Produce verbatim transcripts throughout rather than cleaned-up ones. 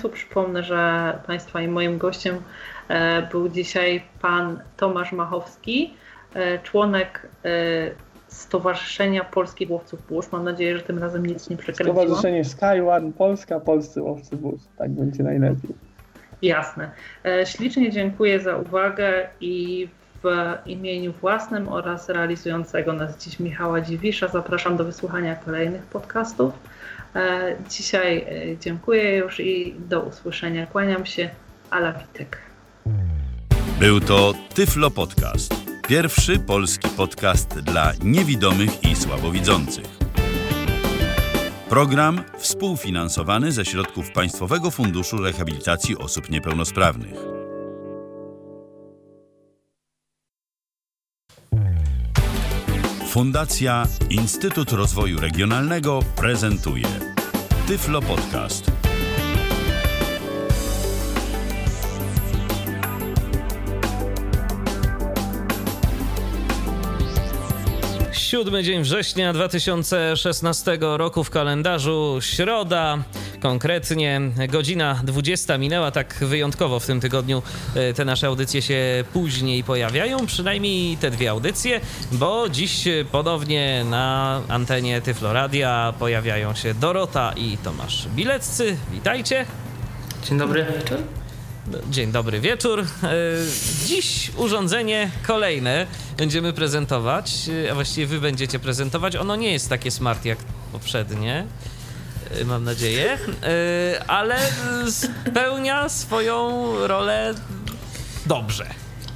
Państwu. Przypomnę, że Państwa i moim gościem był dzisiaj pan Tomasz Machowski, członek Stowarzyszenia Polskich Łowców Burz. Mam nadzieję, że tym razem nic nie przekręciłam. Stowarzyszenie Sky One Polska, Polscy Łowcy Burz. Tak będzie najlepiej. Jasne. Ślicznie dziękuję za uwagę i w imieniu własnym oraz realizującego nas dziś Michała Dziwisza zapraszam do wysłuchania kolejnych podcastów. Dzisiaj dziękuję już i do usłyszenia. Kłaniam się, Ala Witek. Był to Tyflo Podcast. Pierwszy polski podcast dla niewidomych i słabowidzących. Program współfinansowany ze środków Państwowego Funduszu Rehabilitacji Osób Niepełnosprawnych. Fundacja Instytut Rozwoju Regionalnego prezentuje Tyflo Podcast. Siódmy dzień września dwa tysiące szesnastego roku w kalendarzu, środa, konkretnie godzina dwudziesta minęła, tak wyjątkowo w tym tygodniu te nasze audycje się później pojawiają, przynajmniej te dwie audycje, bo dziś ponownie na antenie Tyflo Radia pojawiają się Dorota i Tomasz Bileccy. Witajcie. Dzień dobry. Dzień dobry wieczór. Dziś urządzenie kolejne będziemy prezentować, a właściwie wy będziecie prezentować. Ono nie jest takie smart jak poprzednie, mam nadzieję, ale spełnia swoją rolę dobrze.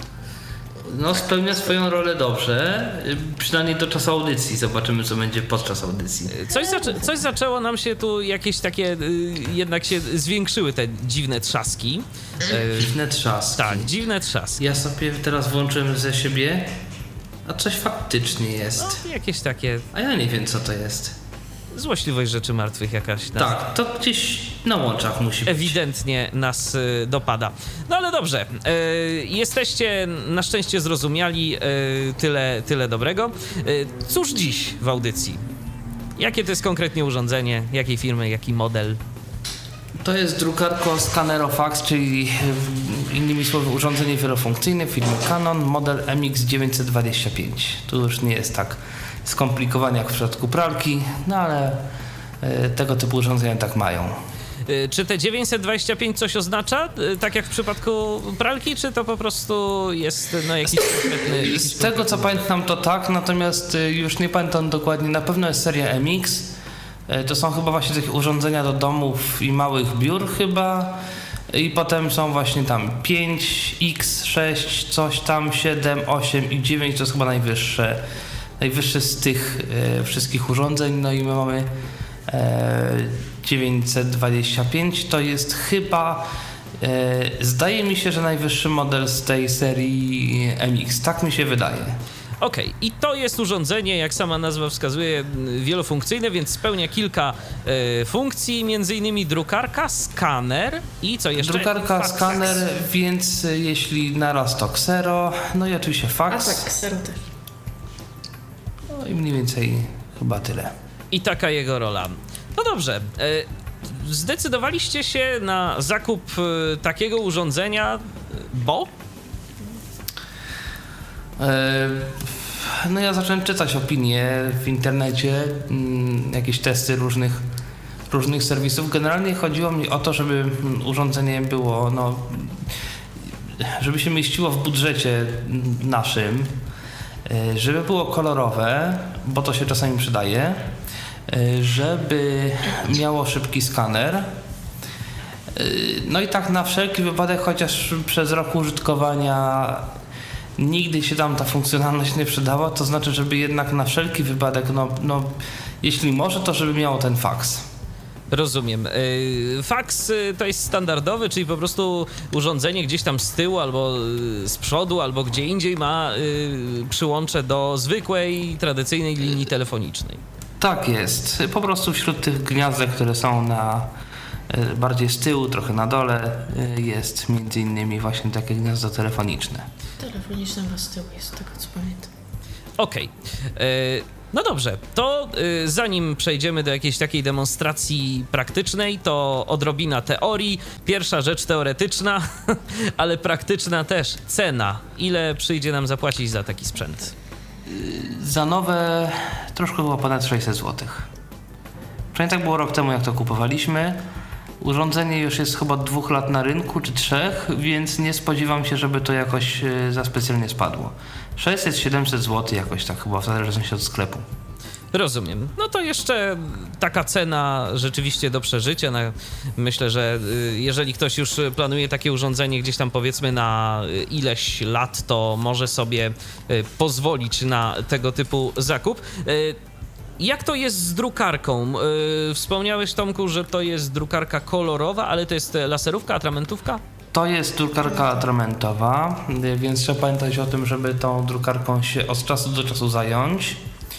No, spełnia swoją rolę dobrze, przynajmniej do czasu audycji. Zobaczymy, co będzie podczas audycji. Coś, zaczę- coś zaczęło nam się tu jakieś takie, jednak się zwiększyły te dziwne trzaski. Dziwne trzaski. Tak, dziwne trzaski. Ja sobie teraz włączyłem ze siebie, a coś faktycznie jest. No, jakieś takie... A ja nie wiem, co to jest. Złośliwość rzeczy martwych jakaś. Nas tak, to gdzieś na łączach musi być. Ewidentnie nas y, dopada. No ale dobrze, y, jesteście na szczęście zrozumiali, y, tyle, tyle dobrego. Y, cóż dziś w audycji? Jakie to jest konkretnie urządzenie, jakiej firmy, jaki model? To jest drukarko Scanerofax, czyli innymi słowy urządzenie wielofunkcyjne firmy Canon, model M X dziewięćset dwadzieścia pięć. Tu już nie jest tak skomplikowanie jak w przypadku pralki, no ale y, tego typu urządzenia tak mają. Y, czy te dziewięćset dwadzieścia pięć coś oznacza, y, tak jak w przypadku pralki, czy to po prostu jest no, jakiś konkretny... Jakiś Z tego co pamiętam to tak, natomiast y, już nie pamiętam dokładnie, na pewno jest seria M X. Y, to są chyba właśnie takie urządzenia do domów i małych biur chyba. I potem są właśnie tam pięć, X, sześć, coś tam, siedem, osiem i dziewięć, to jest chyba najwyższe. Najwyższy z tych e, wszystkich urządzeń, no i my mamy e, dziewięćset dwadzieścia pięć, to jest chyba, e, zdaje mi się, że najwyższy model z tej serii M X, tak mi się wydaje. Okej, okay. I to jest urządzenie, jak sama nazwa wskazuje, wielofunkcyjne, więc spełnia kilka e, funkcji, między innymi drukarka, skaner i co jeszcze? Drukarka, Fax. skaner, więc jeśli naraz to ksero, no i oczywiście fax. A tak, ksero też. No i mniej więcej chyba tyle. I taka jego rola. No dobrze, zdecydowaliście się na zakup takiego urządzenia, bo? No ja zacząłem czytać opinie w internecie, jakieś testy różnych, różnych serwisów. Generalnie chodziło mi o to, żeby urządzenie było, no, żeby się mieściło w budżecie naszym, żeby było kolorowe, bo to się czasami przydaje, żeby miało szybki skaner. No i tak na wszelki wypadek, chociaż przez rok użytkowania nigdy się tam ta funkcjonalność nie przydała, to znaczy, żeby jednak na wszelki wypadek, no, no jeśli może, to żeby miało ten fax. Rozumiem. Fax to jest standardowy, czyli po prostu urządzenie gdzieś tam z tyłu albo z przodu, albo gdzie indziej ma przyłącze do zwykłej, tradycyjnej linii telefonicznej. Tak jest. Po prostu wśród tych gniazdek, które są na bardziej z tyłu, trochę na dole, jest między innymi właśnie takie gniazdo telefoniczne. Telefoniczne ma z tyłu jest, z tego co pamiętam. Okej. Okay. No dobrze, to y, zanim przejdziemy do jakiejś takiej demonstracji praktycznej, to odrobina teorii. Pierwsza rzecz teoretyczna, ale praktyczna też. Cena. Ile przyjdzie nam zapłacić za taki sprzęt? Za nowe troszkę było ponad sześćset złotych. Przynajmniej tak było rok temu, jak to kupowaliśmy. Urządzenie już jest chyba od dwóch lat na rynku, czy trzech, więc nie spodziewam się, żeby to jakoś y, za specjalnie spadło. sześćset siedemset złotych jakoś tak chyba, w zależności od sklepu. Rozumiem. No to jeszcze taka cena rzeczywiście do przeżycia. No, myślę, że jeżeli ktoś już planuje takie urządzenie gdzieś tam powiedzmy na ileś lat, to może sobie pozwolić na tego typu zakup. Jak to jest z drukarką? Wspomniałeś, Tomku, że to jest drukarka kolorowa, ale to jest laserówka, atramentówka? To jest drukarka atramentowa, więc trzeba pamiętać o tym, żeby tą drukarką się od czasu do czasu zająć.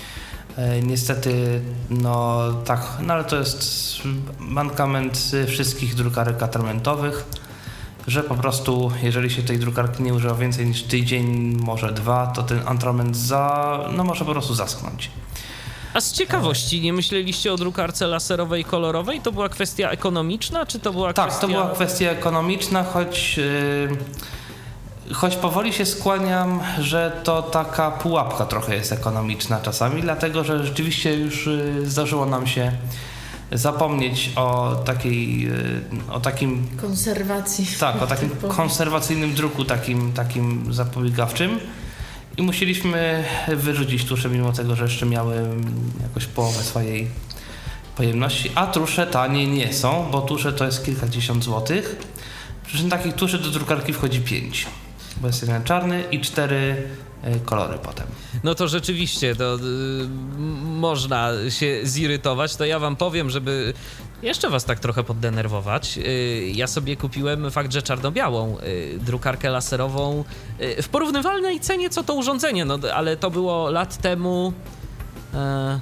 Niestety, no tak, no ale to jest mankament wszystkich drukarek atramentowych, że po prostu jeżeli się tej drukarki nie używa więcej niż tydzień, może dwa, to ten atrament za, no może po prostu zaschnąć. A z ciekawości, nie myśleliście o drukarce laserowej, kolorowej? To była kwestia ekonomiczna, czy to była tak, kwestia... Tak, to była kwestia ekonomiczna, choć... Yy... Choć powoli się skłaniam, że to taka pułapka trochę jest ekonomiczna czasami, dlatego że rzeczywiście już zdarzyło nam się zapomnieć o takiej, o takim... konserwacji. Tak, o takim konserwacyjnym druku, takim, takim zapobiegawczym i musieliśmy wyrzucić tusze, mimo tego, że jeszcze miały jakoś połowę swojej pojemności, a tusze tanie nie są, bo tusze to jest kilkadziesiąt złotych, przy czym takich tuszy do drukarki wchodzi pięć. Bo jest jeden czarny i cztery y, kolory potem. No to rzeczywiście, to y, można się zirytować. To ja wam powiem, żeby jeszcze was tak trochę poddenerwować. Y, ja sobie kupiłem fakt, że czarno-białą y, drukarkę laserową y, w porównywalnej cenie co to urządzenie, no ale to było lat temu y,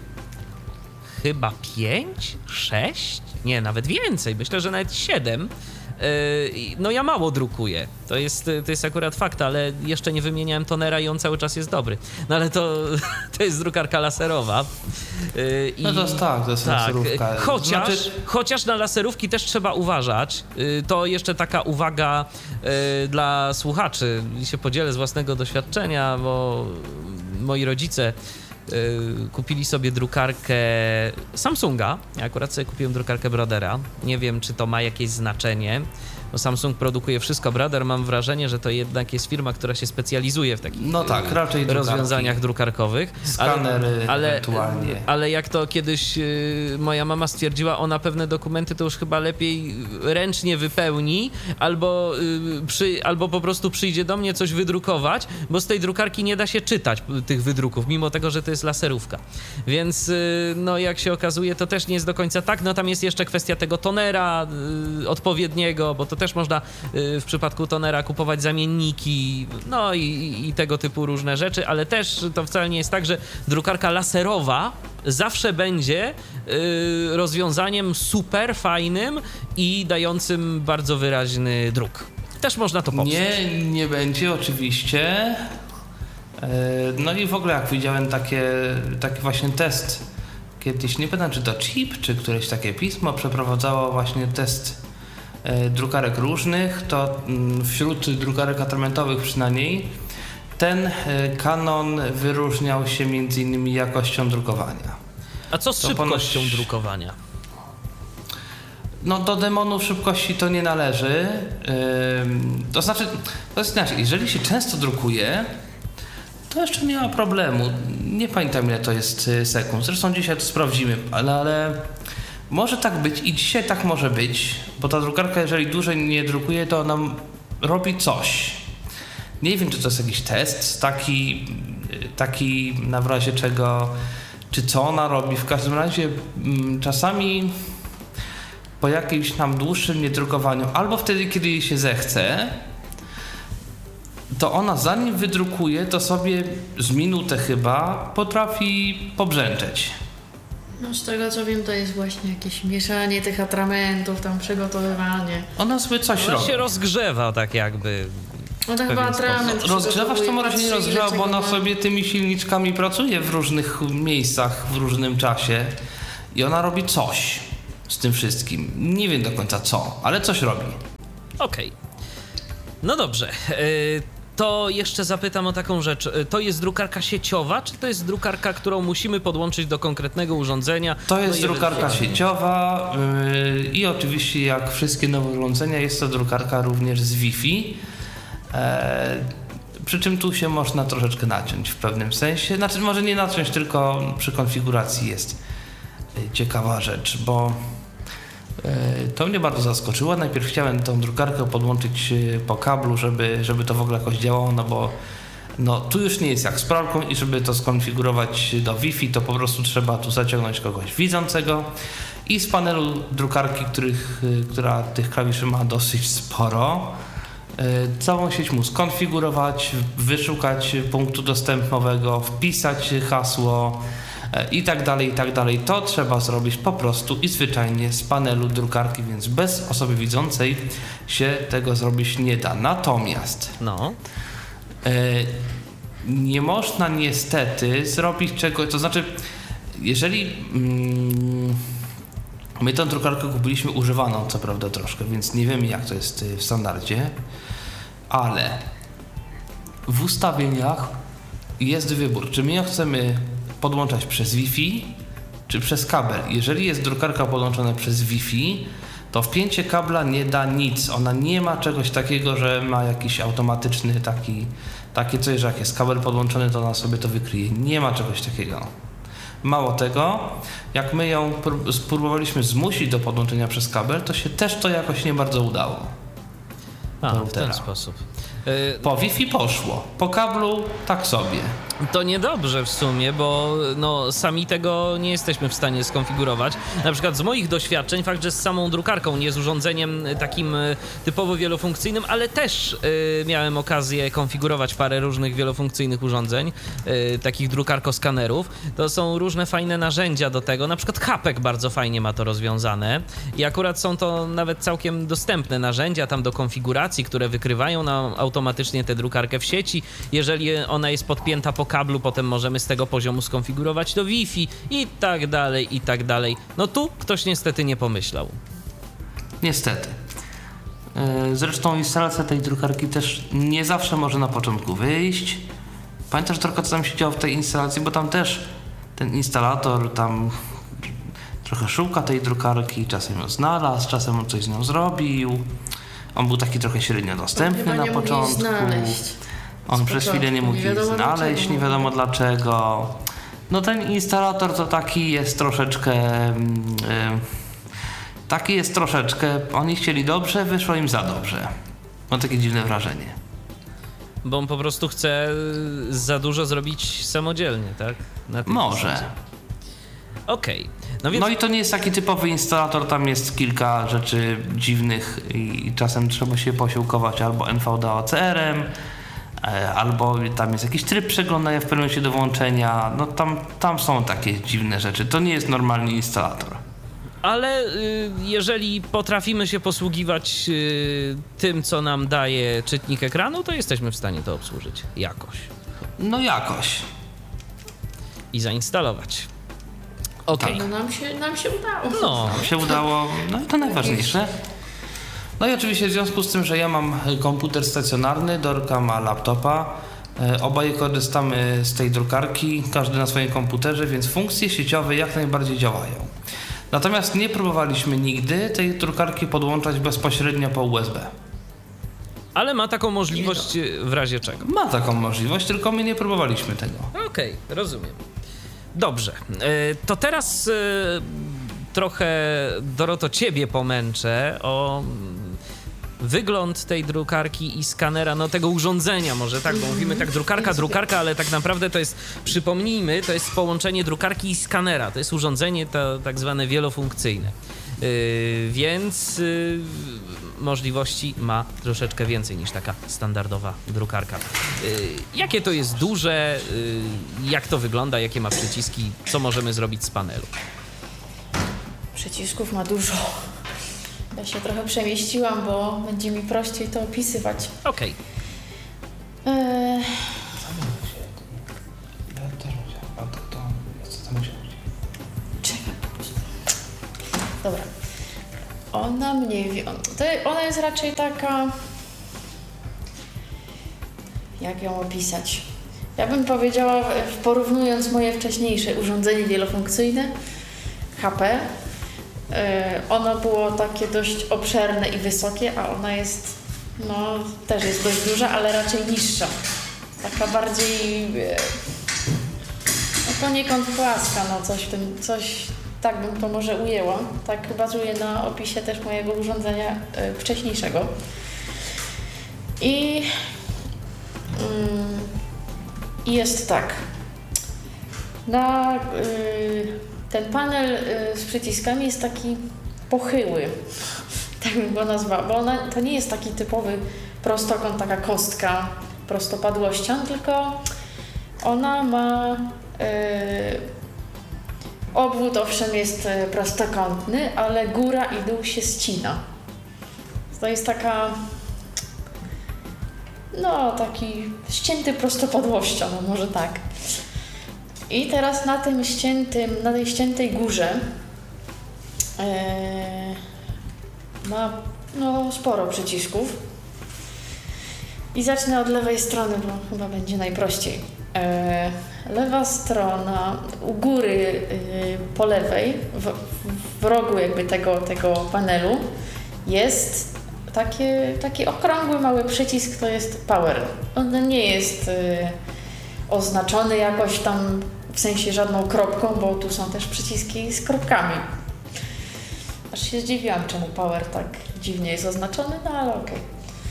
chyba pięć, sześć, nie, nawet więcej, myślę, że nawet siedem. No ja mało drukuję, to jest, to jest akurat fakt, ale jeszcze nie wymieniałem tonera i on cały czas jest dobry. No ale to, to jest drukarka laserowa. I, no to jest tak, to jest tak, laserówka. Chociaż, znaczy... chociaż na laserówki też trzeba uważać. To jeszcze taka uwaga dla słuchaczy. Się podzielę z własnego doświadczenia, bo moi rodzice kupili sobie drukarkę Samsunga. Ja akurat sobie kupiłem drukarkę Brodera. Nie wiem, czy to ma jakieś znaczenie, bo Samsung produkuje wszystko. Broder, mam wrażenie, że to jednak jest firma, która się specjalizuje w takich no tak, raczej rozwiązaniach drukarkowych. Skanery ale, ewentualnie. Ale, ale jak to kiedyś y, moja mama stwierdziła, ona pewne dokumenty to już chyba lepiej ręcznie wypełni, albo, y, przy, albo po prostu przyjdzie do mnie coś wydrukować, bo z tej drukarki nie da się czytać tych wydruków, mimo tego, że to jest laserówka. Więc y, no jak się okazuje, to też nie jest do końca tak. No tam jest jeszcze kwestia tego tonera y, odpowiedniego, bo to też można y, w przypadku tonera kupować zamienniki, no i, i tego typu różne rzeczy, ale też to wcale nie jest tak, że drukarka laserowa zawsze będzie y, rozwiązaniem super fajnym i dającym bardzo wyraźny druk. Też można to poprzeć. Nie, nie będzie oczywiście. No i w ogóle jak widziałem takie, taki właśnie test kiedyś, nie pamiętam czy to Chip, czy któreś takie pismo przeprowadzało właśnie test drukarek różnych, to wśród drukarek atramentowych przynajmniej ten Canon wyróżniał się między innymi jakością drukowania. A co z to szybkością ponoć... drukowania? No do demonów szybkości to nie należy. Ym, to znaczy, to jest inaczej, jeżeli się często drukuje, to jeszcze nie ma problemu. Nie pamiętam ile to jest sekund, zresztą dzisiaj to sprawdzimy, ale, ale może tak być i dzisiaj tak może być, bo ta drukarka jeżeli dłużej nie drukuje, to ona robi coś. Nie wiem, czy to jest jakiś test, taki, taki na razie czego, czy co ona robi. W każdym razie m, czasami po jakimś tam dłuższym niedrukowaniu, albo wtedy, kiedy jej się zechce, to ona zanim wydrukuje, to sobie z minutę chyba potrafi pobrzęczeć. No z tego co wiem, to jest właśnie jakieś mieszanie tych atramentów, tam przygotowywanie. Ona sobie coś Ona robi. się rozgrzewa tak jakby. Ona chyba atrament Rozgrzewać to może się nie rozgrzewa, bo ona ma... sobie tymi silniczkami pracuje w różnych miejscach, w różnym czasie i ona robi coś z tym wszystkim. Nie wiem do końca co, ale coś robi. Okej. Okay. No dobrze. Yy, to jeszcze zapytam o taką rzecz. To jest drukarka sieciowa, czy to jest drukarka, którą musimy podłączyć do konkretnego urządzenia? To jest no drukarka ewentualnie. sieciowa yy, i oczywiście jak wszystkie nowe urządzenia jest to drukarka również z Wi-Fi. E, przy czym tu się można troszeczkę naciąć w pewnym sensie. Znaczy może nie naciąć, tylko przy konfiguracji jest ciekawa rzecz, bo e, to mnie bardzo zaskoczyło. Najpierw chciałem tą drukarkę podłączyć po kablu, żeby, żeby to w ogóle jakoś działało, no bo no, tu już nie jest jak z pralką i żeby to skonfigurować do Wi-Fi, to po prostu trzeba tu zaciągnąć kogoś widzącego i z panelu drukarki, których, która tych klawiszy ma dosyć sporo, całą sieć mu skonfigurować, wyszukać punktu dostępowego, wpisać hasło i tak dalej, i tak dalej. To trzeba zrobić po prostu i zwyczajnie z panelu drukarki, więc bez osoby widzącej się tego zrobić nie da. Natomiast no. e, nie można niestety zrobić czegoś, to znaczy jeżeli mm, my tę drukarkę kupiliśmy używaną, co prawda troszkę, więc nie wiemy jak to jest w standardzie, ale w ustawieniach jest wybór, czy my ją chcemy podłączać przez Wi-Fi, czy przez kabel. Jeżeli jest drukarka podłączona przez Wi-Fi, to wpięcie kabla nie da nic. Ona nie ma czegoś takiego, że ma jakiś automatyczny taki, takie coś, że jak jest kabel podłączony, to ona sobie to wykryje. Nie ma czegoś takiego. Mało tego, jak my ją próbowaliśmy zmusić do podłączenia przez kabel, to się też to jakoś nie bardzo udało. A, w ten sposób. Po Wi-Fi poszło, po kablu tak sobie. To niedobrze w sumie, bo no, sami tego nie jesteśmy w stanie skonfigurować. Na przykład z moich doświadczeń, fakt, że z samą drukarką, nie z urządzeniem takim typowo wielofunkcyjnym, ale też y, miałem okazję konfigurować parę różnych wielofunkcyjnych urządzeń, y, takich drukarkoskanerów. To są różne fajne narzędzia do tego, na przykład Hapek bardzo fajnie ma to rozwiązane i akurat są to nawet całkiem dostępne narzędzia tam do konfiguracji, które wykrywają nam automatycznie tę drukarkę w sieci. Jeżeli ona jest podpięta po kablu, potem możemy z tego poziomu skonfigurować to Wi-Fi i tak dalej, i tak dalej. No tu ktoś niestety nie pomyślał. Niestety. Zresztą instalacja tej drukarki też nie zawsze może na początku wyjść. Pamiętasz trochę, co tam się działo w tej instalacji, bo tam też ten instalator tam trochę szuka tej drukarki, czasem ją znalazł, czasem on coś z nią zrobił. On był taki trochę średnio dostępny na początku. On przez chwilę nie mógł jej znaleźć, nie wiadomo dlaczego. No ten instalator to taki jest troszeczkę... Yy, taki jest troszeczkę... Oni chcieli dobrze, wyszło im za dobrze. Mam takie dziwne wrażenie. Bo on po prostu chce za dużo zrobić samodzielnie, tak? Na Może. Okej. Okay. No, więc... no i to nie jest taki typowy instalator, tam jest kilka rzeczy dziwnych i, i czasem trzeba się posiłkować albo N V D A O C R-em, albo tam jest jakiś tryb przeglądania w pewnym momencie do włączenia. No tam, tam są takie dziwne rzeczy. To nie jest normalny instalator. Ale y, jeżeli potrafimy się posługiwać y, tym, co nam daje czytnik ekranu, to jesteśmy w stanie to obsłużyć jakoś. No jakoś. I zainstalować. Okej. Okay. No nam się, nam się udało. No, nam się udało. No i to najważniejsze. No i oczywiście w związku z tym, że ja mam komputer stacjonarny, Dorka ma laptopa, obaj korzystamy z tej drukarki, każdy na swoim komputerze, więc funkcje sieciowe jak najbardziej działają. Natomiast nie próbowaliśmy nigdy tej drukarki podłączać bezpośrednio po U S B. Ale ma taką możliwość w razie czego? Ma taką możliwość, tylko my nie próbowaliśmy tego. Okej, okay, rozumiem. Dobrze, to teraz trochę, Doroto, ciebie pomęczę o wygląd tej drukarki i skanera, no tego urządzenia może, tak, bo mówimy tak drukarka, drukarka, ale tak naprawdę to jest, przypomnijmy, to jest połączenie drukarki i skanera, to jest urządzenie to tak zwane wielofunkcyjne, yy, więc yy, możliwości ma troszeczkę więcej niż taka standardowa drukarka. Yy, jakie to jest duże, yy, jak to wygląda, jakie ma przyciski, co możemy zrobić z panelu? Przycisków ma dużo. Ja się trochę przemieściłam, bo będzie mi prościej to opisywać. Okej. nie wiem. To ona jest raczej taka... Jak ją opisać? Ja bym powiedziała, porównując moje wcześniejsze urządzenie wielofunkcyjne, H P, ono było takie dość obszerne i wysokie, a ona jest, no też jest dość duża, ale raczej niższa. Taka bardziej, no poniekąd płaska, no coś w tym, coś, tak bym to może ujęła. Tak bazuję na opisie też mojego urządzenia wcześniejszego. I I jest tak. Na, y, ten panel y, z przyciskami jest taki pochyły, tak bym go nazwała, bo ona, to nie jest taki typowy prostokąt, taka kostka prostopadłością, tylko ona ma y, obwód, owszem, jest prostokątny, ale góra i dół się ścina. To jest taka... No, taki ścięty prostopadłością, no może tak. I teraz na tym ściętym, na tej ściętej górze e, ma no, sporo przycisków. I zacznę od lewej strony, bo chyba będzie najprościej. E, lewa strona, u góry e, po lewej, w, w rogu jakby tego, tego panelu jest Takie, taki okrągły, mały przycisk, to jest power. On nie jest y, oznaczony jakoś tam w sensie żadną kropką, bo tu są też przyciski z kropkami. Aż się zdziwiłam, czemu power tak dziwnie jest oznaczony, no ale okej.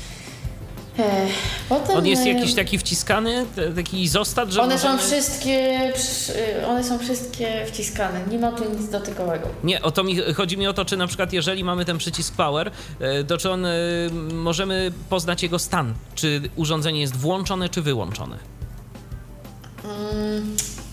Okay. On jest jakiś taki wciskany, taki izostat, że one możemy... są wszystkie, one są wszystkie wciskane, nie ma tu nic dotykowego. Nie, o to mi, chodzi mi o to, czy na przykład jeżeli mamy ten przycisk power, to czy on, możemy poznać jego stan, czy urządzenie jest włączone, czy wyłączone? Hmm.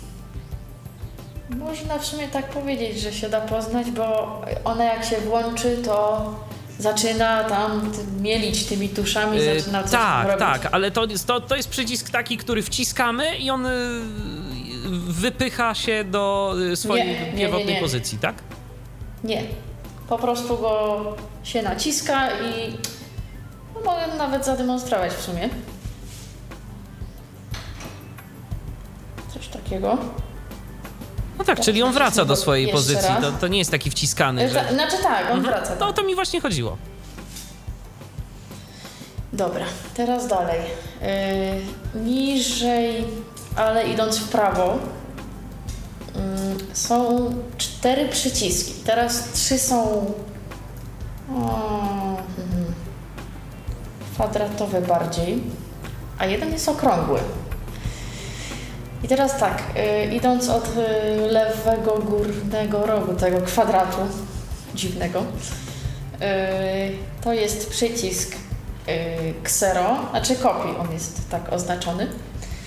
Można w sumie tak powiedzieć, że się da poznać, bo ona jak się włączy, to zaczyna tam mielić tymi tuszami, yy, zaczyna coś tak, robić. Tak, ale to jest, to, to jest przycisk taki, który wciskamy i on yy, wypycha się do swojej nie, nie, pierwotnej nie, nie. pozycji, tak? Nie. Po prostu go się naciska i no, mogę nawet zademonstrować w sumie. Coś takiego. No tak, czyli on wraca do swojej pozycji, to, to nie jest taki wciskany. Że... Znaczy tak, on wraca. Mhm. To o to mi właśnie chodziło. Dobra, teraz dalej. Yy, niżej, ale idąc w prawo, yy, są cztery przyciski. Teraz trzy są o, hmm, kwadratowe bardziej, a jeden jest okrągły. I teraz tak, y, idąc od y, lewego górnego rogu tego kwadratu dziwnego, y, to jest przycisk y, Xero, znaczy kopii, on jest tak oznaczony. Y,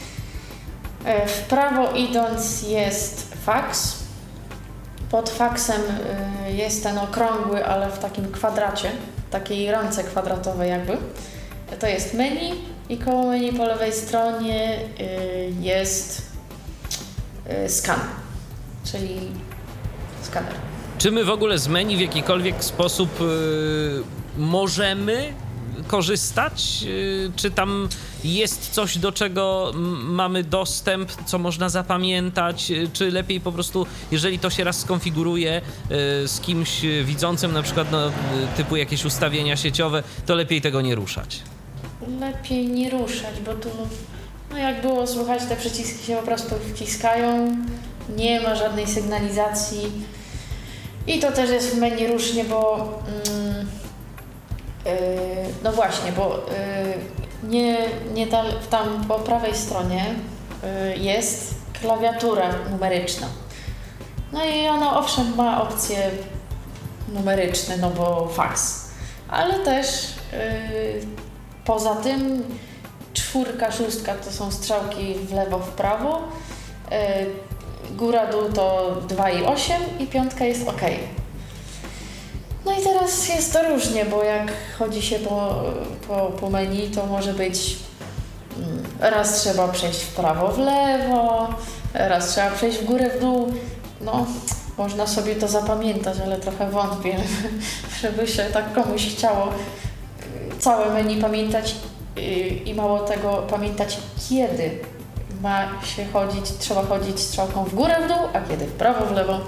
w prawo idąc jest fax. Pod faksem y, jest ten okrągły, ale w takim kwadracie, takiej ramce kwadratowej jakby. To jest menu i koło menu po lewej stronie y, jest y, skan, czyli skaner. Czy my w ogóle z menu w jakikolwiek sposób y, możemy korzystać? Y, czy tam jest coś, do czego m- mamy dostęp, co można zapamiętać? Y, czy lepiej po prostu, jeżeli to się raz skonfiguruje y, z kimś widzącym, na przykład no, y, typu jakieś ustawienia sieciowe, to lepiej tego nie ruszać? Lepiej nie ruszać, bo tu, no jak było słychać, te przyciski się po prostu wciskają, nie ma żadnej sygnalizacji i to też jest w menu różnie, bo mm, yy, no właśnie, bo yy, nie, nie tam, tam po prawej stronie yy, jest klawiatura numeryczna. No i ona owszem ma opcje numeryczne, no bo fax, ale też yy, poza tym czwórka, szóstka to są strzałki w lewo, w prawo, yy, góra, dół to dwa i osiem i piątka jest ok. No i teraz jest to różnie, bo jak chodzi się po, po, po menu, to może być mm, raz trzeba przejść w prawo, w lewo, raz trzeba przejść w górę, w dół. No, można sobie to zapamiętać, ale trochę wątpię, żeby się tak komuś chciało całe menu pamiętać i mało tego pamiętać, kiedy ma się chodzić, trzeba chodzić strzałką w górę, w dół, a kiedy w prawo, w lewo.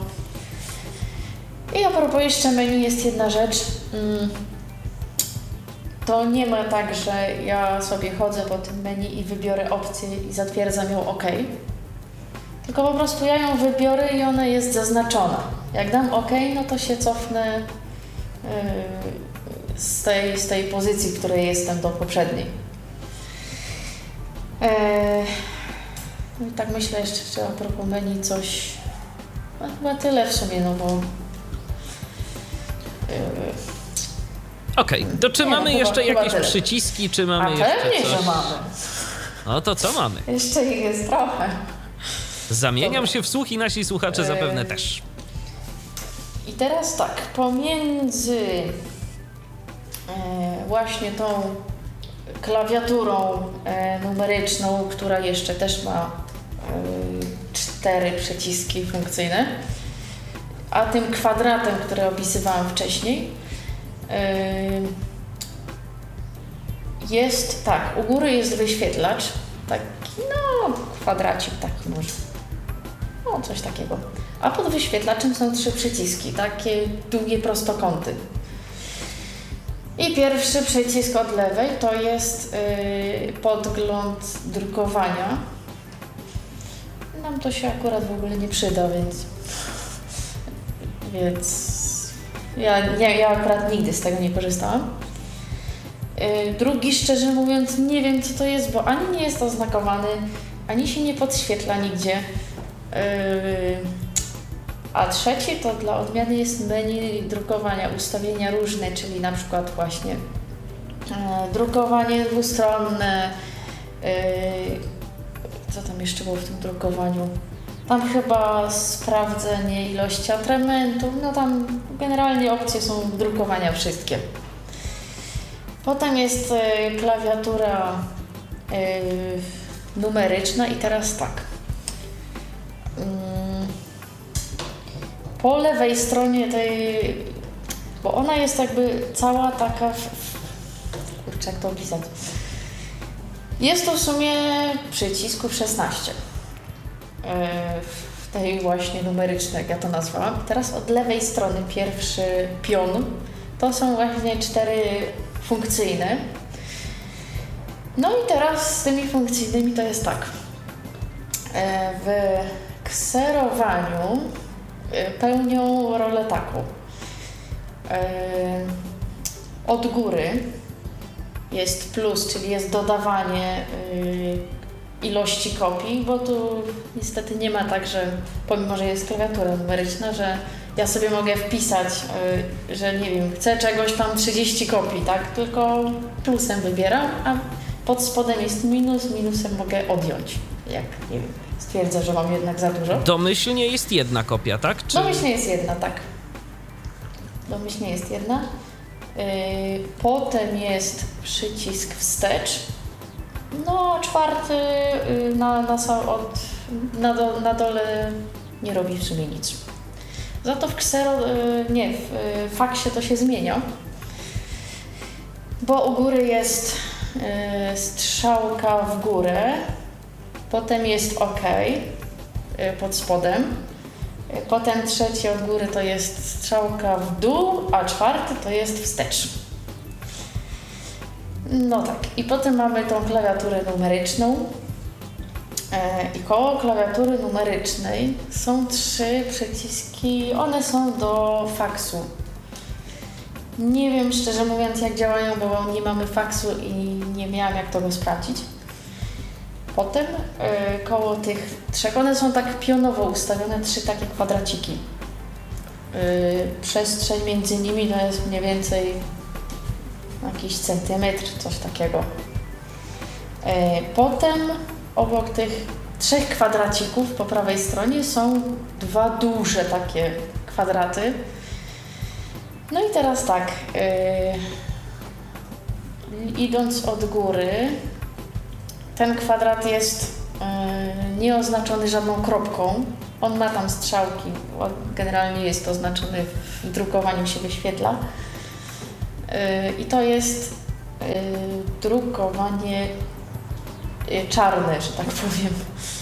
I a propos jeszcze menu jest jedna rzecz. To nie ma tak, że ja sobie chodzę po tym menu i wybiorę opcję i zatwierdzam ją OK. Tylko po prostu ja ją wybiorę i ona jest zaznaczona. Jak dam OK, no to się cofnę yy, z, tej, z tej pozycji, w której jestem, do poprzedniej. Yy, no i tak myślę jeszcze, czy a propos menu coś... No chyba tyle w sumie, no bo... Yy, Okej, okay. To czy nie, mamy no, jeszcze chyba, jakieś chyba przyciski, czy mamy a jeszcze pewnie, coś? że mamy. No to co mamy? Jeszcze ich jest trochę. Zamieniam się w słuch i nasi słuchacze zapewne też. I teraz tak, pomiędzy właśnie tą klawiaturą numeryczną, która jeszcze też ma cztery przyciski funkcyjne, a tym kwadratem, który opisywałam wcześniej, jest tak, u góry jest wyświetlacz, taki no kwadracik taki może, no coś takiego. A pod wyświetlaczem są trzy przyciski, takie długie prostokąty. I pierwszy przycisk od lewej to jest yy, podgląd drukowania. Nam to się akurat w ogóle nie przyda, więc więc ja, ja, ja akurat nigdy z tego nie korzystałam. Yy, drugi, szczerze mówiąc, nie wiem co to jest, bo ani nie jest oznakowany, ani się nie podświetla nigdzie. Yy, a trzeci to dla odmiany jest menu drukowania, ustawienia różne, czyli na przykład właśnie yy, drukowanie dwustronne. Yy, co tam jeszcze było w tym drukowaniu? Tam chyba sprawdzenie ilości atramentu, no tam generalnie opcje są drukowania wszystkie. Potem jest y, klawiatura y, numeryczna i teraz tak. Ym, po lewej stronie tej, bo ona jest jakby cała taka, w, w, kurczę jak to opisać. Jest to w sumie przycisków szesnaście. W tej właśnie numerycznej, jak ja to nazwałam. Teraz od lewej strony pierwszy pion to są właśnie cztery funkcyjne. No i teraz z tymi funkcyjnymi to jest tak. W kserowaniu pełnią rolę taką. Od góry jest plus, czyli jest dodawanie ilości kopii, bo tu niestety nie ma tak, że pomimo, że jest klawiatura numeryczna, że ja sobie mogę wpisać, yy, że nie wiem, chcę czegoś tam trzydzieści kopii, tak? Tylko plusem wybieram, a pod spodem jest minus, minusem mogę odjąć, jak nie wiem, stwierdzę, że mam jednak za dużo. Domyślnie jest jedna kopia, tak? Czy... Domyślnie jest jedna, tak. Domyślnie jest jedna. Yy, potem jest przycisk wstecz. No, czwarty na, na, od, na, do, na dole nie robi w sumie nic. Za to w ksero, nie, w faksie to się zmienia, bo u góry jest strzałka w górę, potem jest OK pod spodem, potem trzeci od góry to jest strzałka w dół, a czwarty to jest wstecz. No tak, i potem mamy tą klawiaturę numeryczną e, i koło klawiatury numerycznej są trzy przyciski, one są do faksu. Nie wiem szczerze mówiąc jak działają, bo nie mamy faksu i nie miałam jak tego sprawdzić. Potem e, koło tych trzech, one są tak pionowo ustawione, trzy takie kwadraciki. E, przestrzeń między nimi to jest mniej więcej jakiś centymetr, coś takiego. Potem obok tych trzech kwadracików po prawej stronie są dwa duże takie kwadraty. No i teraz tak, yy, idąc od góry, ten kwadrat jest nieoznaczony żadną kropką. On ma tam strzałki, generalnie jest to oznaczony w drukowaniu, się wyświetla. I to jest drukowanie czarne, że tak powiem.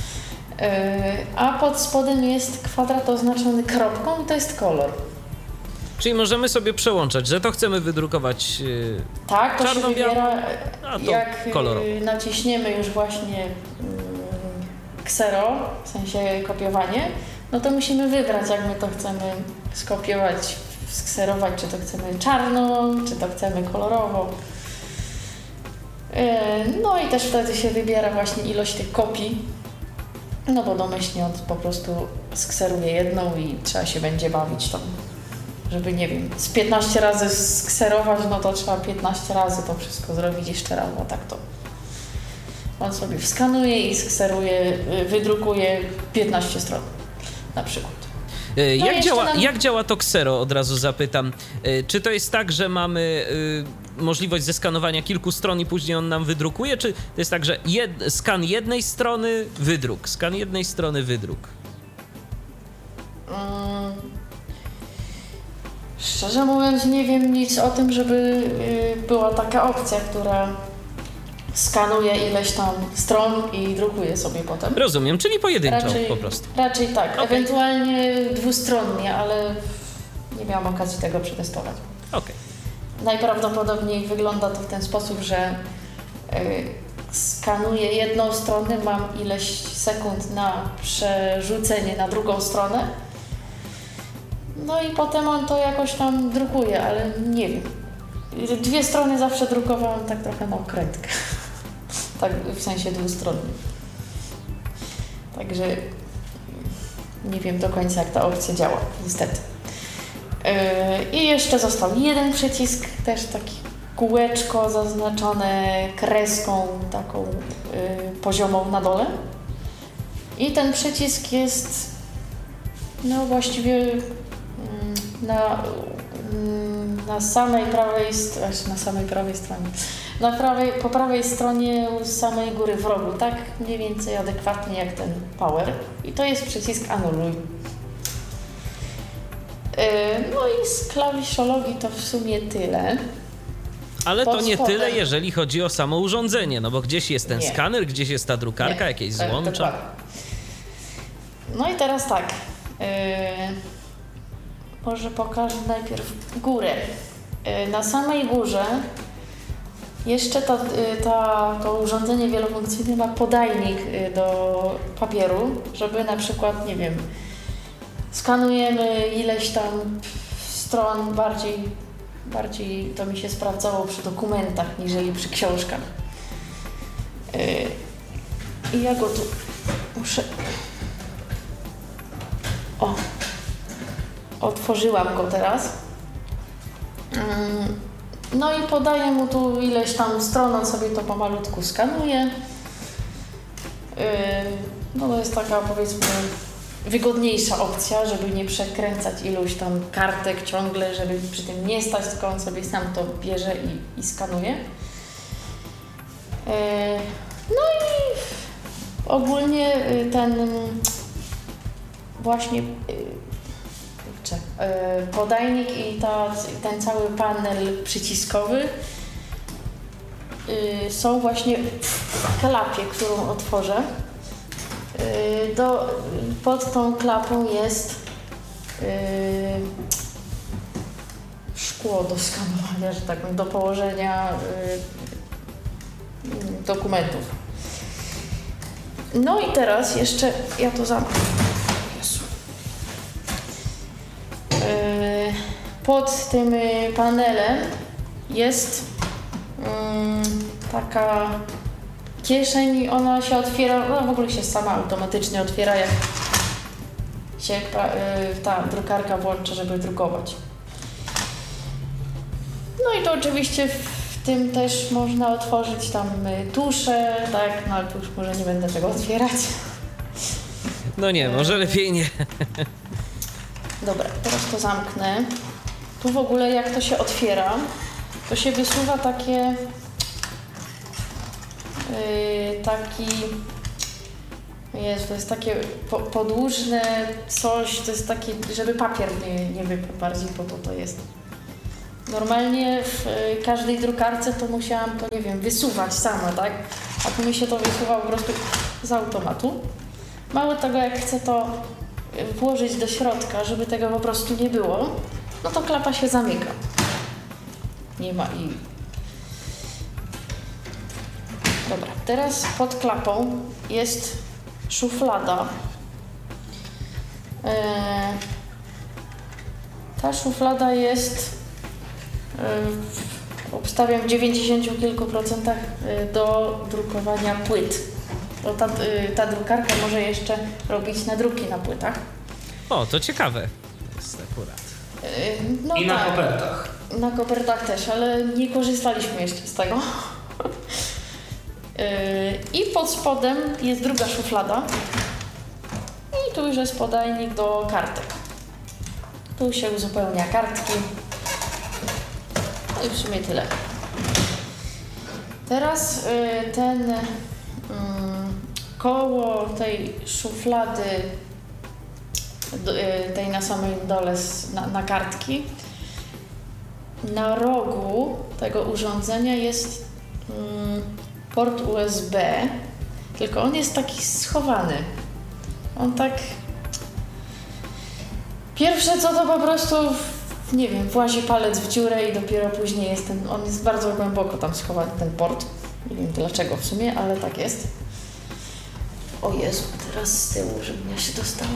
A pod spodem jest kwadrat oznaczony kropką i to jest kolor. Czyli możemy sobie przełączać, że to chcemy wydrukować yy, tak, to się wybiera, a to jak kolorowo. Naciśniemy już właśnie yy, ksero, w sensie kopiowanie, no to musimy wybrać, jak my to chcemy skopiować, skserować, czy to chcemy czarno, czy to chcemy kolorowo. Yy, no i też wtedy się wybiera właśnie ilość tych kopii, no bo domyślnie on po prostu skseruje jedną i trzeba się będzie bawić tam. Żeby, nie wiem, z piętnaście razy skserować, no to trzeba piętnaście razy to wszystko zrobić jeszcze raz, bo tak to on sobie wskanuje i skseruje, wydrukuje piętnaście stron na przykład. No jak, działa, nam... jak działa to ksero, od razu zapytam. Czy to jest tak, że mamy y, możliwość zeskanowania kilku stron i później on nam wydrukuje, czy to jest tak, że jed, skan jednej strony, wydruk, skan jednej strony, wydruk? Hmm. Szczerze mówiąc, nie wiem nic o tym, żeby y, była taka opcja, która skanuje ileś tam stron i drukuje sobie potem. Rozumiem, czyli pojedynczo raczej, po prostu. Raczej tak, Okay. Ewentualnie dwustronnie, ale nie miałam okazji tego przetestować. Okay. Najprawdopodobniej wygląda to w ten sposób, że y, skanuję jedną stronę, mam ileś sekund na przerzucenie na drugą stronę. No i potem on to jakoś tam drukuje, ale nie wiem. Dwie strony zawsze drukowałam tak trochę na okrętkę. Tak w sensie dwustronnym. Także nie wiem do końca, jak ta opcja działa, niestety. Yy, I jeszcze został jeden przycisk, też taki kółeczko zaznaczone kreską taką yy, poziomą na dole. I ten przycisk jest no właściwie na, na samej prawej stronie, na samej prawej stronie, na prawej, po prawej stronie z samej góry w rogu, tak mniej więcej adekwatnie jak ten power. I to jest przycisk anuluj. No i z klawiszologii to w sumie tyle. Ale Pod to nie spodem. tyle, jeżeli chodzi o samo urządzenie, no bo gdzieś jest ten Nie. skaner, gdzieś jest ta drukarka, Nie. jakieś Tak, złącza. dokładnie. No i teraz tak. Yy, może pokażę najpierw górę. Yy, na samej górze jeszcze ta, yy, ta, to urządzenie wielofunkcyjne ma podajnik yy, do papieru, żeby na przykład, nie wiem, skanujemy ileś tam stron, bardziej, bardziej to mi się sprawdzało przy dokumentach, niżeli przy książkach. Yy, I ja go tu muszę... O! Otworzyłam go teraz. No i podaję mu tu ileś tam stron, on sobie to pomalutku skanuje. No to jest taka, powiedzmy, wygodniejsza opcja, żeby nie przekręcać iluś tam kartek ciągle, żeby przy tym nie stać, tylko on sobie sam to bierze i, i skanuje. No i ogólnie ten właśnie podajnik i ta, ten cały panel przyciskowy są właśnie w klapie, którą otworzę. Do, pod tą klapą jest szkło do skanowania, że tak powiem, do położenia dokumentów. No i teraz jeszcze ja to zamknę. Pod tym panelem jest um, taka kieszeń i ona się otwiera, no w ogóle się sama automatycznie otwiera, jak się ta, ta drukarka włącza, żeby drukować. No i to oczywiście w tym też można otworzyć tam tusze, tak, no ale tu już może nie będę tego otwierać. No nie, może lepiej nie. Dobra, teraz to zamknę. Tu w ogóle jak to się otwiera, to się wysuwa takie yy, taki Jest, to jest takie po, podłużne coś, to jest takie, żeby papier nie, nie wypadł bardziej, po to to jest. Normalnie w y, każdej drukarce to musiałam to, nie wiem, wysuwać sama, tak? A tu mi się to wysuwa po prostu z automatu. Mało tego, jak chcę to włożyć do środka, żeby tego po prostu nie było, no to klapa się zamyka. Nie ma i... Dobra, teraz pod klapą jest szuflada. Eee, ta szuflada jest, e, obstawiam, w dziewięćdziesięciu kilku procentach do drukowania płyt. Bo ta, ta drukarka może jeszcze robić nadruki na płytach. O, to ciekawe jest akurat. E, no I na tak, kopertach. Na kopertach też, ale nie korzystaliśmy jeszcze z tego. I pod spodem jest druga szuflada i tu już jest podajnik do kartek. Tu się uzupełnia kartki. No i w sumie tyle. Teraz ten koło tej szuflady, tej na samym dole na, na kartki, na rogu tego urządzenia jest port U S B, tylko on jest taki schowany. On tak... Pierwsze co to po prostu, nie wiem, włazi palec w dziurę i dopiero później jest ten... On jest bardzo głęboko tam schowany, ten port. Nie wiem dlaczego w sumie, ale tak jest. O Jezu, teraz z tyłu, żebym ja się dostała.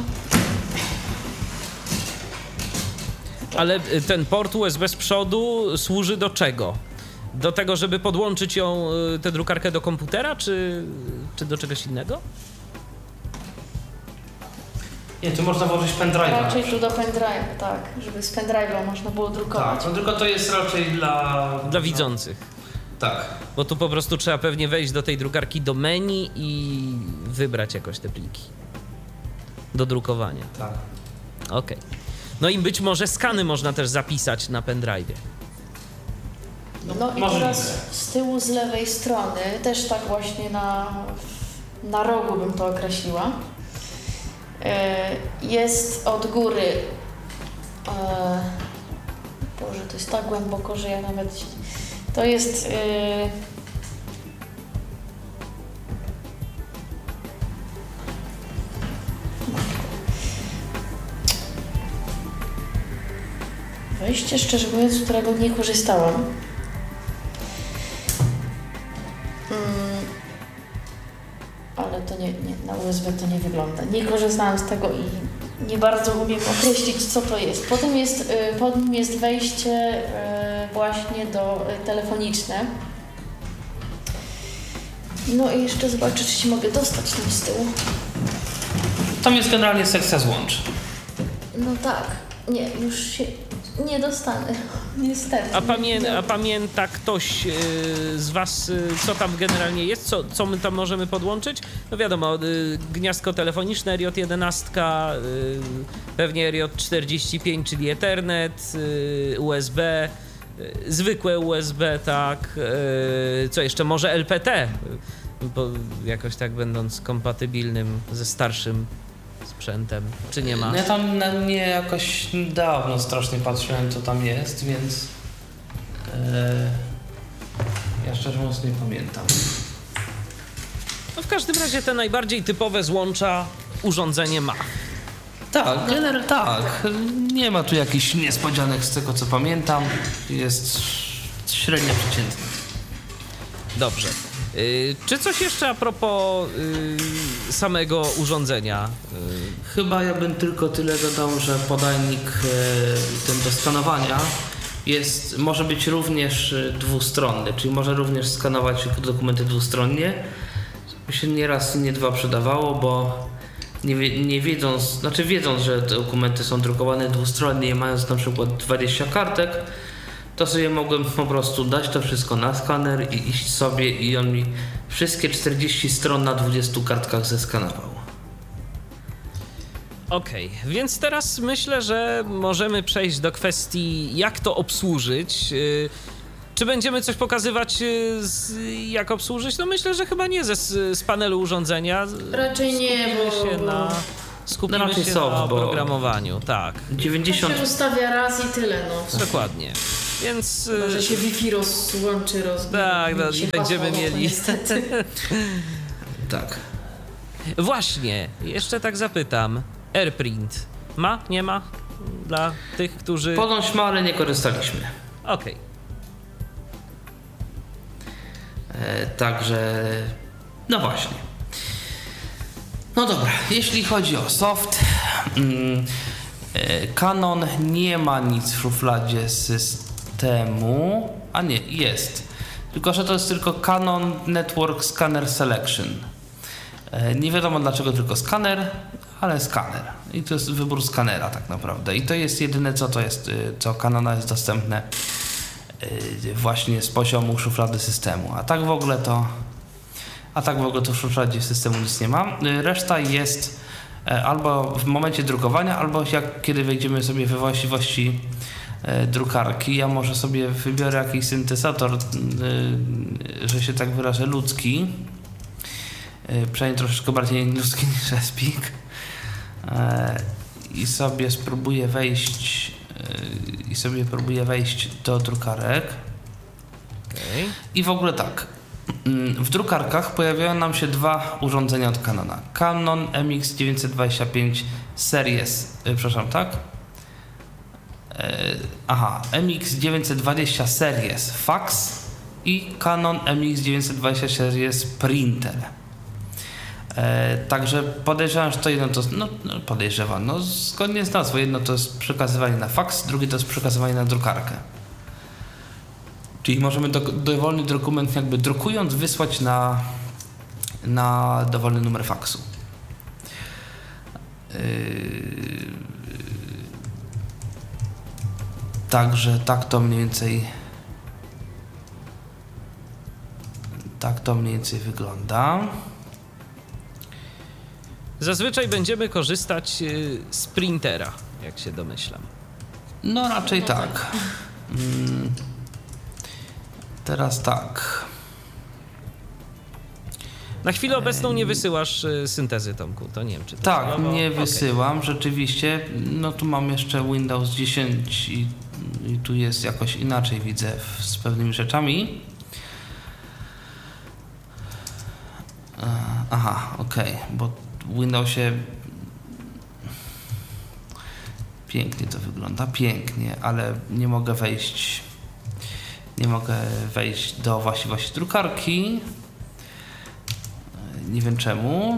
Ale ten port U S B z przodu służy do czego? Do tego, żeby podłączyć ją, tę drukarkę do komputera, czy, czy do czegoś innego? Nie, tu można włożyć pendrive'a. Raczej tu do pendrive'a, tak, żeby z pendrive'a można było drukować. Tak, no tylko to jest raczej dla... Dla widzących. Tak. Bo tu po prostu trzeba pewnie wejść do tej drukarki do menu i wybrać jakoś te pliki do drukowania. Tak. Okej. Okay. No i być może skany można też zapisać na pendrive'ie. No i teraz z tyłu, z lewej strony, też tak właśnie na, na rogu bym to określiła, jest od góry, Boże, to jest tak głęboko, że ja nawet, to jest wejście, szczerze mówiąc, z którego nie korzystałam. Hmm. Ale to nie, nie, na U S B to nie wygląda. Nie korzystałam z tego i nie bardzo umiem określić, co to jest. Potem jest, pod nim jest wejście właśnie do telefoniczne. No i jeszcze zobaczę, czy się mogę dostać tam z tyłu. Tam jest generalnie sekcja złącz. No tak. Nie, już się nie dostanę, niestety. A, pamię- a pamięta ktoś yy, z was, yy, co tam generalnie jest? Co, co my tam możemy podłączyć? No wiadomo, yy, gniazdko telefoniczne, R J jedenaście, yy, pewnie R J czterdzieści pięć, czyli Ethernet, yy, U S B, yy, zwykłe U S B, tak. Yy, co jeszcze? Może L P T, yy, bo jakoś tak będąc kompatybilnym ze starszym sprzętem, czy nie ma? Ja tam na mnie jakoś dawno strasznie patrzyłem, co tam jest, więc e, ja szczerze mówiąc nie pamiętam. No w każdym razie te najbardziej typowe złącza urządzenie ma. Tak, generalnie tak. Nie ma tu jakichś niespodzianek z tego, co pamiętam. Jest średnio przeciętny. Dobrze. Yy, czy coś jeszcze a propos yy, samego urządzenia? Yy. Chyba ja bym tylko tyle dodał, że podajnik e, ten do skanowania jest, może być również dwustronny, czyli może również skanować dokumenty dwustronnie. Mi się nie raz, nie dwa przydawało, bo nie, wie, nie wiedząc, znaczy wiedząc, że te dokumenty są drukowane dwustronnie i mając na przykład dwadzieścia kartek, to sobie mogłem po prostu dać to wszystko na skaner i iść sobie i on mi wszystkie czterdzieści stron na dwudziestu kartkach zeskanował. Okej, okay, więc teraz myślę, że możemy przejść do kwestii, jak to obsłużyć. Czy będziemy coś pokazywać, z, jak obsłużyć? No myślę, że chyba nie ze, z panelu urządzenia. Raczej nie, bo... Się na, skupimy No raczej się soft, na bo- programowaniu, tak. dziewięćdziesiąt To się ustawia raz i tyle, no. Dokładnie. Więc... Chyba, że się Wi-Fi rozłączy, rozbije. Tak, no, się i będziemy pasło, no to mieli... niestety. Tak. Właśnie, jeszcze tak zapytam. AirPrint ma? Nie ma? Dla tych, którzy... Ponoć ma, ale nie korzystaliśmy. Okej. E, także, no właśnie. No dobra, jeśli chodzi o soft, mm, e, Canon nie ma nic w szufladzie systemu, a nie, jest. Tylko że to jest tylko Canon Network Scanner Selection. E, nie wiadomo dlaczego tylko skaner, ale skaner. I to jest wybór skanera tak naprawdę. I to jest jedyne co to jest, co Canona jest dostępne właśnie z poziomu szuflady systemu. A tak w ogóle to a tak w ogóle to w szufladzie systemu nic nie ma. Reszta jest albo w momencie drukowania, albo jak kiedy wejdziemy sobie we właściwości drukarki. Ja może sobie wybiorę jakiś syntezator, że się tak wyrażę, ludzki. Przynajmniej troszeczkę bardziej ludzki niż Espik. I sobie spróbuję wejść i sobie próbuję wejść do drukarek. Okay. I w ogóle tak. W drukarkach pojawiają nam się dwa urządzenia od Canona. Canon M X dziewięćset dwadzieścia pięć Series, yy, przepraszam, tak? Yy, aha, M X dziewięćset dwadzieścia Series Fax i Canon M X dziewięćset dwadzieścia Series Printer. E, także podejrzewam, że to jedno to no, no podejrzewam, no zgodnie z nazwą, jedno to jest przekazywanie na faks, drugie to jest przekazywanie na drukarkę. Czyli możemy do, dowolny dokument jakby drukując wysłać na, na dowolny numer faksu. Yy, także tak to mniej więcej tak to mniej więcej wygląda. Zazwyczaj będziemy korzystać z printera, jak się domyślam. No raczej tak. Hmm. Teraz tak. Na chwilę obecną nie wysyłasz syntezy, Tomku, to nie wiem, czy to tak, trzeba, bo... nie okay. wysyłam, rzeczywiście. No tu mam jeszcze Windows dziesięć i, i tu jest jakoś inaczej, widzę, w, z pewnymi rzeczami. Aha, okej, okay, bo w Windowsie pięknie to wygląda, pięknie, ale nie mogę wejść nie mogę wejść do właściwości drukarki. Nie wiem czemu.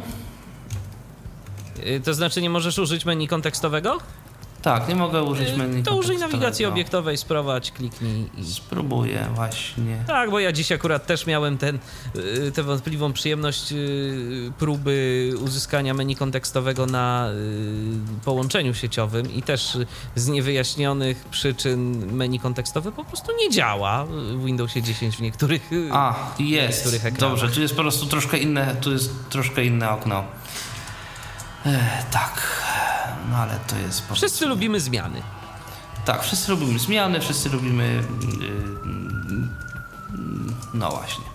To znaczy nie możesz użyć menu kontekstowego? Tak, nie mogę użyć menu To użyj nawigacji obiektowej, sprowadź, kliknij i... Spróbuję właśnie. Tak, bo ja dziś akurat też miałem ten, tę wątpliwą przyjemność próby uzyskania menu kontekstowego na połączeniu sieciowym i też z niewyjaśnionych przyczyn menu kontekstowe po prostu nie działa w Windowsie dziesięć w niektórych A, jest, niektórych ekranach. Dobrze, tu jest po prostu troszkę inne, tu jest troszkę inne okno. Ech, tak. No ale to jest... Po wszyscy prostu... lubimy zmiany. Tak, wszyscy lubimy zmiany, wszyscy lubimy... Yy, no właśnie.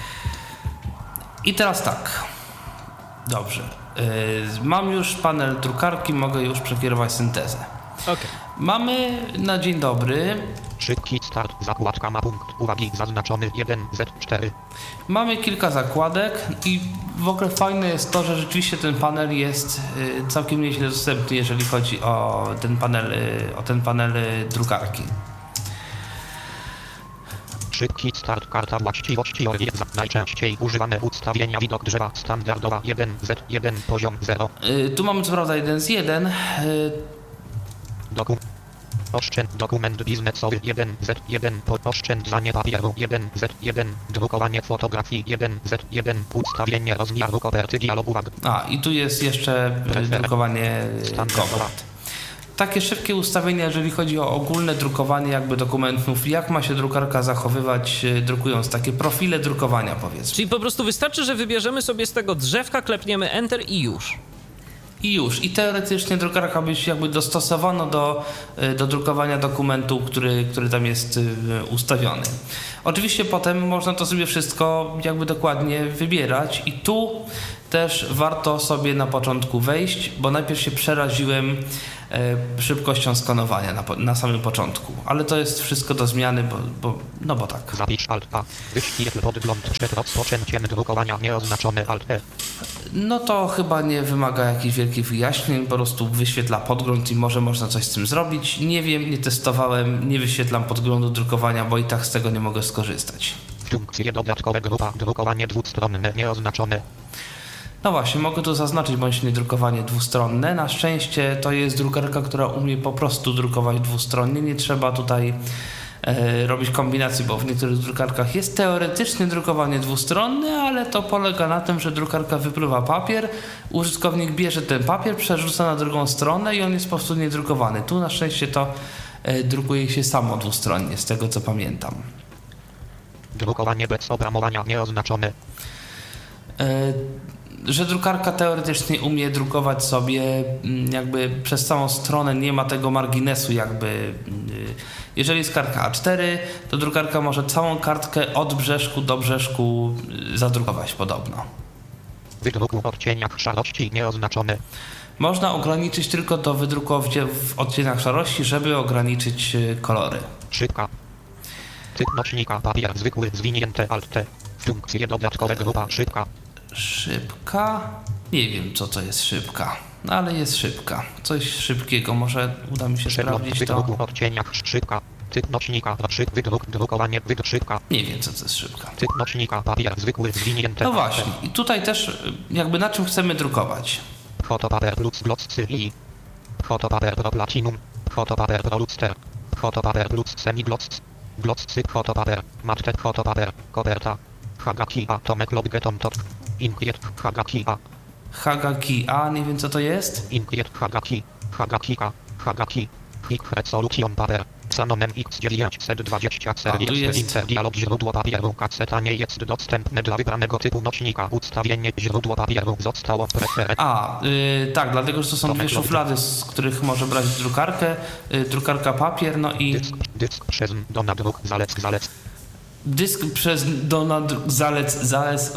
I teraz tak. Dobrze. Yy, mam już panel drukarki, mogę już przekierować syntezę. Okay. Mamy na dzień dobry... Szybki start, zakładka ma punkt uwagi zaznaczony jeden Z cztery. Mamy kilka zakładek i w ogóle fajne jest to, że rzeczywiście ten panel jest y, całkiem nieźle dostępny, jeżeli chodzi o ten panel, y, o ten panel y, drukarki. Szybki start, karta właściwości O jeden, najczęściej używane ustawienia, widok drzewa standardowa jeden Z jeden, poziom zero. Y, tu mamy co prawda jeden z jeden. Y, Dokum Oszczęd dokument biznesowy jeden Z jeden, oszczędzanie papieru jeden Z jeden, drukowanie fotografii jeden Z jeden, ustawienie rozmiaru koperty dialogu uwag. A i tu jest jeszcze y, drukowanie kopert. Takie szybkie ustawienia, jeżeli chodzi o ogólne drukowanie jakby dokumentów, jak ma się drukarka zachowywać y, drukując, takie profile drukowania powiedzmy. Czyli po prostu wystarczy, że wybierzemy sobie z tego drzewka, klepniemy Enter i już. I już. I teoretycznie drukarka by się jakby dostosowano do, do drukowania dokumentu, który, który tam jest ustawiony. Oczywiście potem można to sobie wszystko jakby dokładnie wybierać i tu też warto sobie na początku wejść, bo najpierw się przeraziłem e, szybkością skanowania na, na samym początku, ale to jest wszystko do zmiany, bo, bo no bo tak. Zapisz Alt A. Wyświetl podgląd przed rozpoczęciem drukowania nieoznaczony Alt E. No to chyba nie wymaga jakichś wielkich wyjaśnień, po prostu wyświetla podgląd i może można coś z tym zrobić. Nie wiem, nie testowałem, nie wyświetlam podglądu drukowania, bo i tak z tego nie mogę skorzystać. Funkcje dodatkowe grupa drukowanie dwustronne nieoznaczone. No właśnie, mogę tu zaznaczyć bądź nie drukowanie dwustronne. Na szczęście to jest drukarka, która umie po prostu drukować dwustronnie. Nie trzeba tutaj e, robić kombinacji, bo w niektórych drukarkach jest teoretycznie drukowanie dwustronne, ale to polega na tym, że drukarka wypluwa papier, użytkownik bierze ten papier, przerzuca na drugą stronę i on jest po prostu niedrukowany. Tu na szczęście to e, drukuje się samo dwustronnie, z tego co pamiętam. Drukowanie bez obramowania nieoznaczone. E, że drukarka teoretycznie umie drukować sobie jakby przez całą stronę, nie ma tego marginesu jakby. Jeżeli jest kartka A cztery, to drukarka może całą kartkę od brzeszku do brzeszku zadrukować podobno. Wydruku w odcieniach szarości nieoznaczone. Można ograniczyć tylko do wydruku w odcieniach szarości, żeby ograniczyć kolory. Szybka. Typ nośnika papier zwykły zwinięte Alt T. Funkcje dodatkowe grupa szybka. Szybka? Nie wiem, co to jest szybka, no ale jest szybka. Coś szybkiego, może uda mi się sprawdzić to. Wydruk w odcieniach szybka. Typ nośnika szyb wydruk drukowanie wydruk szybka. Nie wiem, co to jest szybka. Typ nośnika papier zwykły zwinięte. No właśnie, i tutaj też jakby na czym chcemy drukować. Fotopapier plus glossy i fotopapier pro platinum, fotopapier pro luster, fotopapier plus semigloss, glossy fotopapier, matte fotopapier, koperta, hagaki a tomek lobgeton top, inkiet hagaki a. Hagaki a, nie wiem co to jest? Inkiet hagaki, hagaki a, hagaki, hik resolution papier. Sanonem X dziewięćset dwadzieścia serii dialog źródło papieru. Kaseta nie jest dostępne dla wybranego typu nośnika. Ustawienie źródło papieru zostało preferowane. A, yy, tak, dlatego że to są dwie szuflady, z których może brać drukarkę. Yy, drukarka papier, no i... Dysk, dysk przez do nadruk zalec zalec. Dysk przez do nadruk zalec zalec.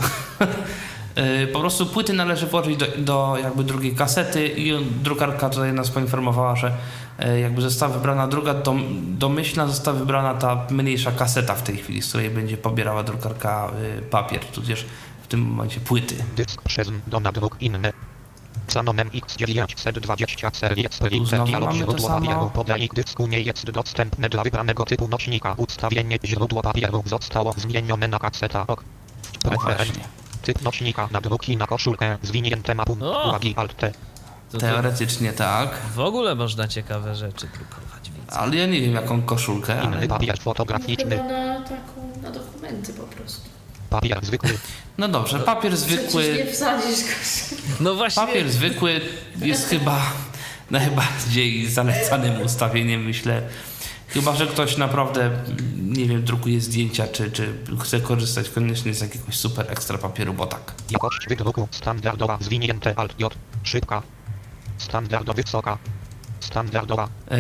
Yy, po prostu płyty należy włożyć do, do jakby drugiej kasety i drukarka tutaj nas poinformowała, że yy, jakby została wybrana druga, dom, domyślna została wybrana ta mniejsza kaseta w tej chwili, z której będzie pobierała drukarka yy, papier, tudzież w tym momencie płyty. Dysk przez do nadruk inny. Sanonem X dziewięćset dwadzieścia serii dialog źródło papieru. Podanik dysku nie jest dostępne dla wybranego typu nośnika. Ustawienie źródło papieru zostało zmienione na kaseta. Ok. Preferencje. Typ nośnika na druki na koszulkę zwinięte mapu uwagi Alt T. Teoretycznie tak. W ogóle można ciekawe rzeczy drukować. Więc... Ale ja nie wiem jaką koszulkę. Inny Ale... papier fotograficzny. Chyba na taką, na dokumenty po prostu. Papier zwykły. No dobrze, papier zwykły. Przecież nie wsadzisz go. No właśnie. Papier zwykły jest chyba najbardziej zalecanym ustawieniem, myślę. Chyba że ktoś naprawdę, nie wiem, drukuje zdjęcia, czy, czy chce korzystać koniecznie z jakiegoś super ekstra papieru, bo tak. Jakość wydruku standardowa zwinięte Alt J. Szybka. Standardowy wysoka. Standardowa. Yy,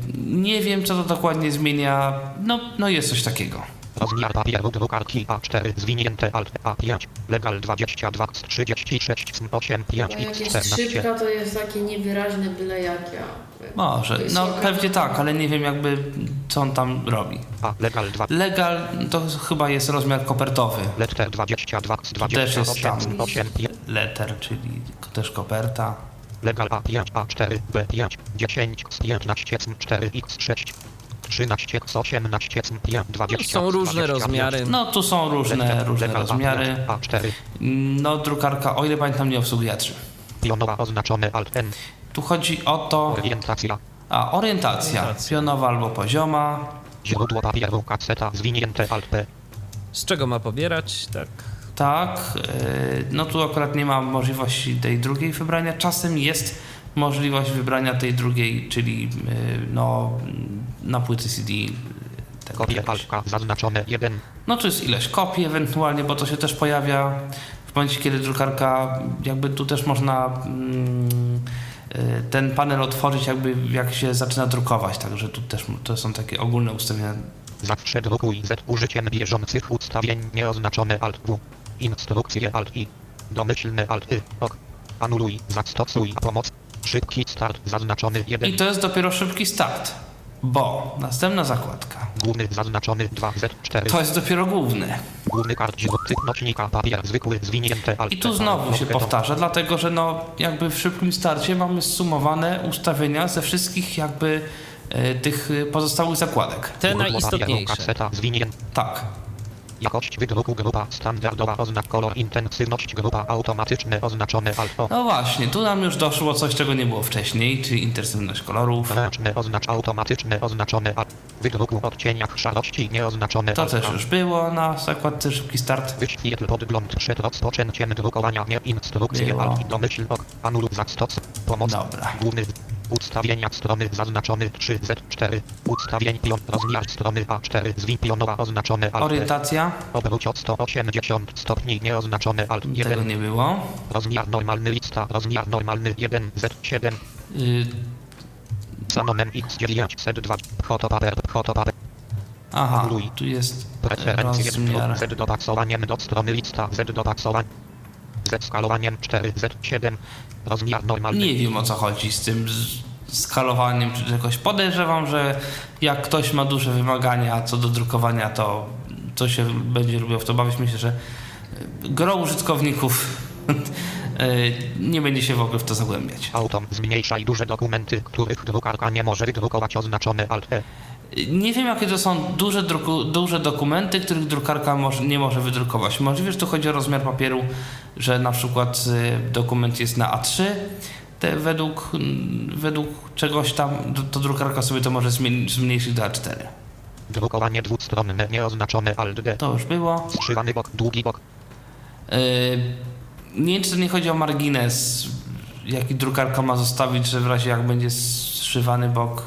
nie wiem, co to dokładnie zmienia. No, no jest coś takiego. Rozmiar papieru drukarki A cztery zwinięte Alt A pięć. Legal dwadzieścia dwa trzydzieści sześć osiem pięć A jak x jest czternaście. szybka, to jest takie niewyraźne byle jak ja. Może, no pewnie tak, ale nie wiem jakby co on tam robi. A legal dwa. Legal to chyba jest rozmiar kopertowy. Letter dwadzieścia dwa To też jest tam osiem letter, czyli też koperta. Legal A pięć A cztery B pięć dziesięć piętnaście cztery x sześć trzynaście osiemnaście pięć dwadzieścia. Są różne rozmiary. No tu są różne, różne rozmiary. A cztery. No drukarka, o ile pamiętam, nie obsługuje A trzy. Pionowa oznaczone Alt N. Tu chodzi o to... Orientacja. A, orientacja. Orientacja. Pionowa albo pozioma. Źródło papieru, kaseta zwinięte Alt P. Z czego ma pobierać? Tak. Tak, yy, no tu akurat nie ma możliwości tej drugiej wybrania. Czasem jest możliwość wybrania tej drugiej, czyli yy, no na płyty C D. Tak, Kopie Altka zaznaczone jeden. No tu jest ileś kopii ewentualnie, bo to się też pojawia w momencie, kiedy drukarka, jakby tu też można mm, ten panel otworzyć jakby jak się zaczyna drukować, także tu też to są takie ogólne ustawienia. Zawsze drukuj Z użyciem bieżących ustawień nieoznaczone Alt W. Instrukcje Alt I. Domyślne Alt Y. Ok. Anuluj, zastosuj pomoc. Szybki start zaznaczony jeden. I to jest dopiero szybki start, bo następna zakładka. Główny zaznaczony dwa Z cztery. To jest dopiero główny. Główny kart źródł nośnika papier zwykły zwinięte Alt. I tu znowu się powtarza, dlatego że no jakby w szybkim starcie mamy zsumowane ustawienia ze wszystkich jakby e, tych pozostałych zakładek. Te najistotniejsze. Tak. Jakość wydruku grupa standardowa oznacz kolor intensywność grupa automatyczne oznaczone alfa. No właśnie, tu nam już doszło coś, czego nie było wcześniej, czyli intensywność kolorów. Ręczne oznacz automatyczne oznaczone alfa. Wydruku odcieniach szarości nieoznaczone To alfa. też już było na zakładce szybki start. Wyświetl podgląd przed rozpoczęciem drukowania nie instrukcje alfa. Domyśl ok. Anuluj zastos. Pomoc. Dobra. Główny. Ustawienia strony zaznaczony trzy Z cztery. Ustawień pion. Rozmiar strony A cztery. Zwin pionowa oznaczone alt. Orientacja. Obróć od sto osiemdziesiąt stopni nieoznaczone alt jeden. Tego nie było. Rozmiar normalny lista. Rozmiar normalny jeden Z siedem. Yy, Sanonem X dziewięćset dwa. Fotopaper. Fotopaper. aha, Anuluj. tu jest Preferencje rozmiar. Z dopasowaniem do strony lista. Z dopasowaniem. Z skalowaniem cztery Z siedem. Rozmiar normalny. Nie wiem o co chodzi z tym z skalowaniem czy czegoś. Podejrzewam, że jak ktoś ma duże wymagania co do drukowania, to, to się będzie lubił w to bawić. Myślę, że gro użytkowników nie będzie się w ogóle w to zagłębiać. Autom zmniejszaj duże dokumenty, których drukarka nie może wydrukować oznaczone alt E. Nie wiem, jakie to są duże, druku, duże dokumenty, których drukarka może, nie może wydrukować. Możliwe, że tu chodzi o rozmiar papieru, że na przykład y, dokument jest na A trzy, te według, według czegoś tam, to, to drukarka sobie to może zmieni, zmniejszyć do A cztery. Drukowanie dwustronne nieoznaczone alt D. To już było. Zszywany bok, długi bok. Yy, nie wiem, czy to nie chodzi o margines, jaki drukarka ma zostawić, że w razie jak będzie zszywany bok.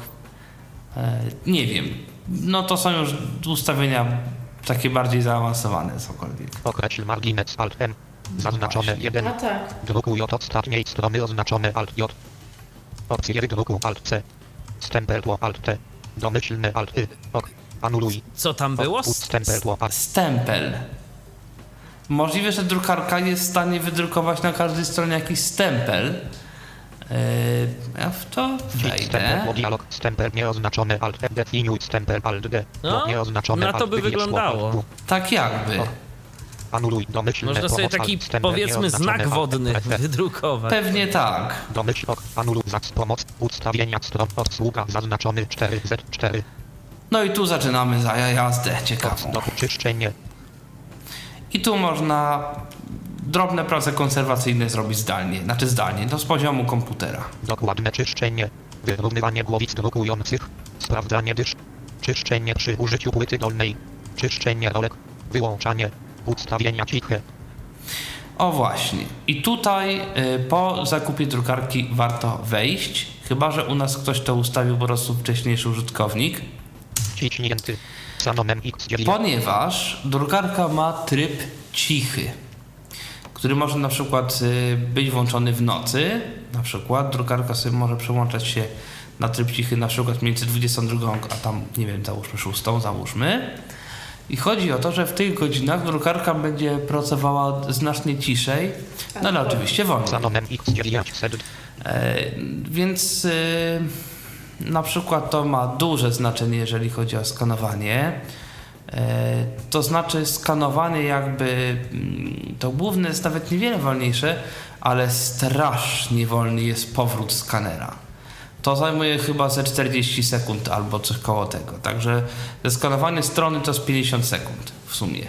Yy, nie wiem. No to są już ustawienia takie bardziej zaawansowane cokolwiek. Określ margines alt M. Zaznaczone jeden. A tak. Drukuj od ostatniej strony oznaczone alt J. Opcje wydruku alt C. Stempeltło alt T. Domyślne alt Y. Ok. Anuluj. Co tam było? Stempeltło alt. Stempel. Możliwe, że drukarka jest w stanie wydrukować na każdej stronie jakiś stempel. Yy, ja w to wejdę. Stempeltło dialog. Stempel nieoznaczone alt E. Definiuj stempel alt D. No, nieoznaczone na to alt by wybierz wyglądało. słowo. Tak jakby. O. Anuluj domyślne Można sobie pomoc taki, alt stempel powiedzmy, nieoznaczone znak alt wodny F F. wydrukować. Pewnie tak. Domyśl ok. Anuluj zaks pomoc. Ustawienia stron. Obsługa zaznaczony cztery Z cztery. No i tu zaczynamy za jazdę ciekawą. Odstok czyszczenie. I tu można drobne prace konserwacyjne zrobić zdalnie. Znaczy zdalnie, to z poziomu komputera. Dokładne czyszczenie. Wyrównywanie głowic drukujących. Sprawdzanie dysz. Czyszczenie przy użyciu płyty dolnej. Czyszczenie rolek. Wyłączanie. Ustawienia ciche. O właśnie. I tutaj y, po zakupie drukarki warto wejść. Chyba że u nas ktoś to ustawił po prostu wcześniejszy użytkownik. Ciśnięty. Sanonem X dziewięć. Ponieważ drukarka ma tryb cichy, który może na przykład y, być włączony w nocy. Na przykład drukarka sobie może przełączać się na tryb cichy na przykład między dwudziestą drugą, a tam nie wiem, załóżmy szóstą, załóżmy. I chodzi o to, że w tych godzinach drukarka będzie pracowała znacznie ciszej, no ale oczywiście wolniej. Sanonem X dziewięćset. E, więc e, na przykład to ma duże znaczenie, jeżeli chodzi o skanowanie. E, to znaczy skanowanie jakby, to główne jest nawet niewiele wolniejsze, ale strasznie wolny jest powrót skanera. To zajmuje chyba ze czterdzieści sekund albo coś koło tego. Także zeskanowanie strony to jest pięćdziesiąt sekund w sumie.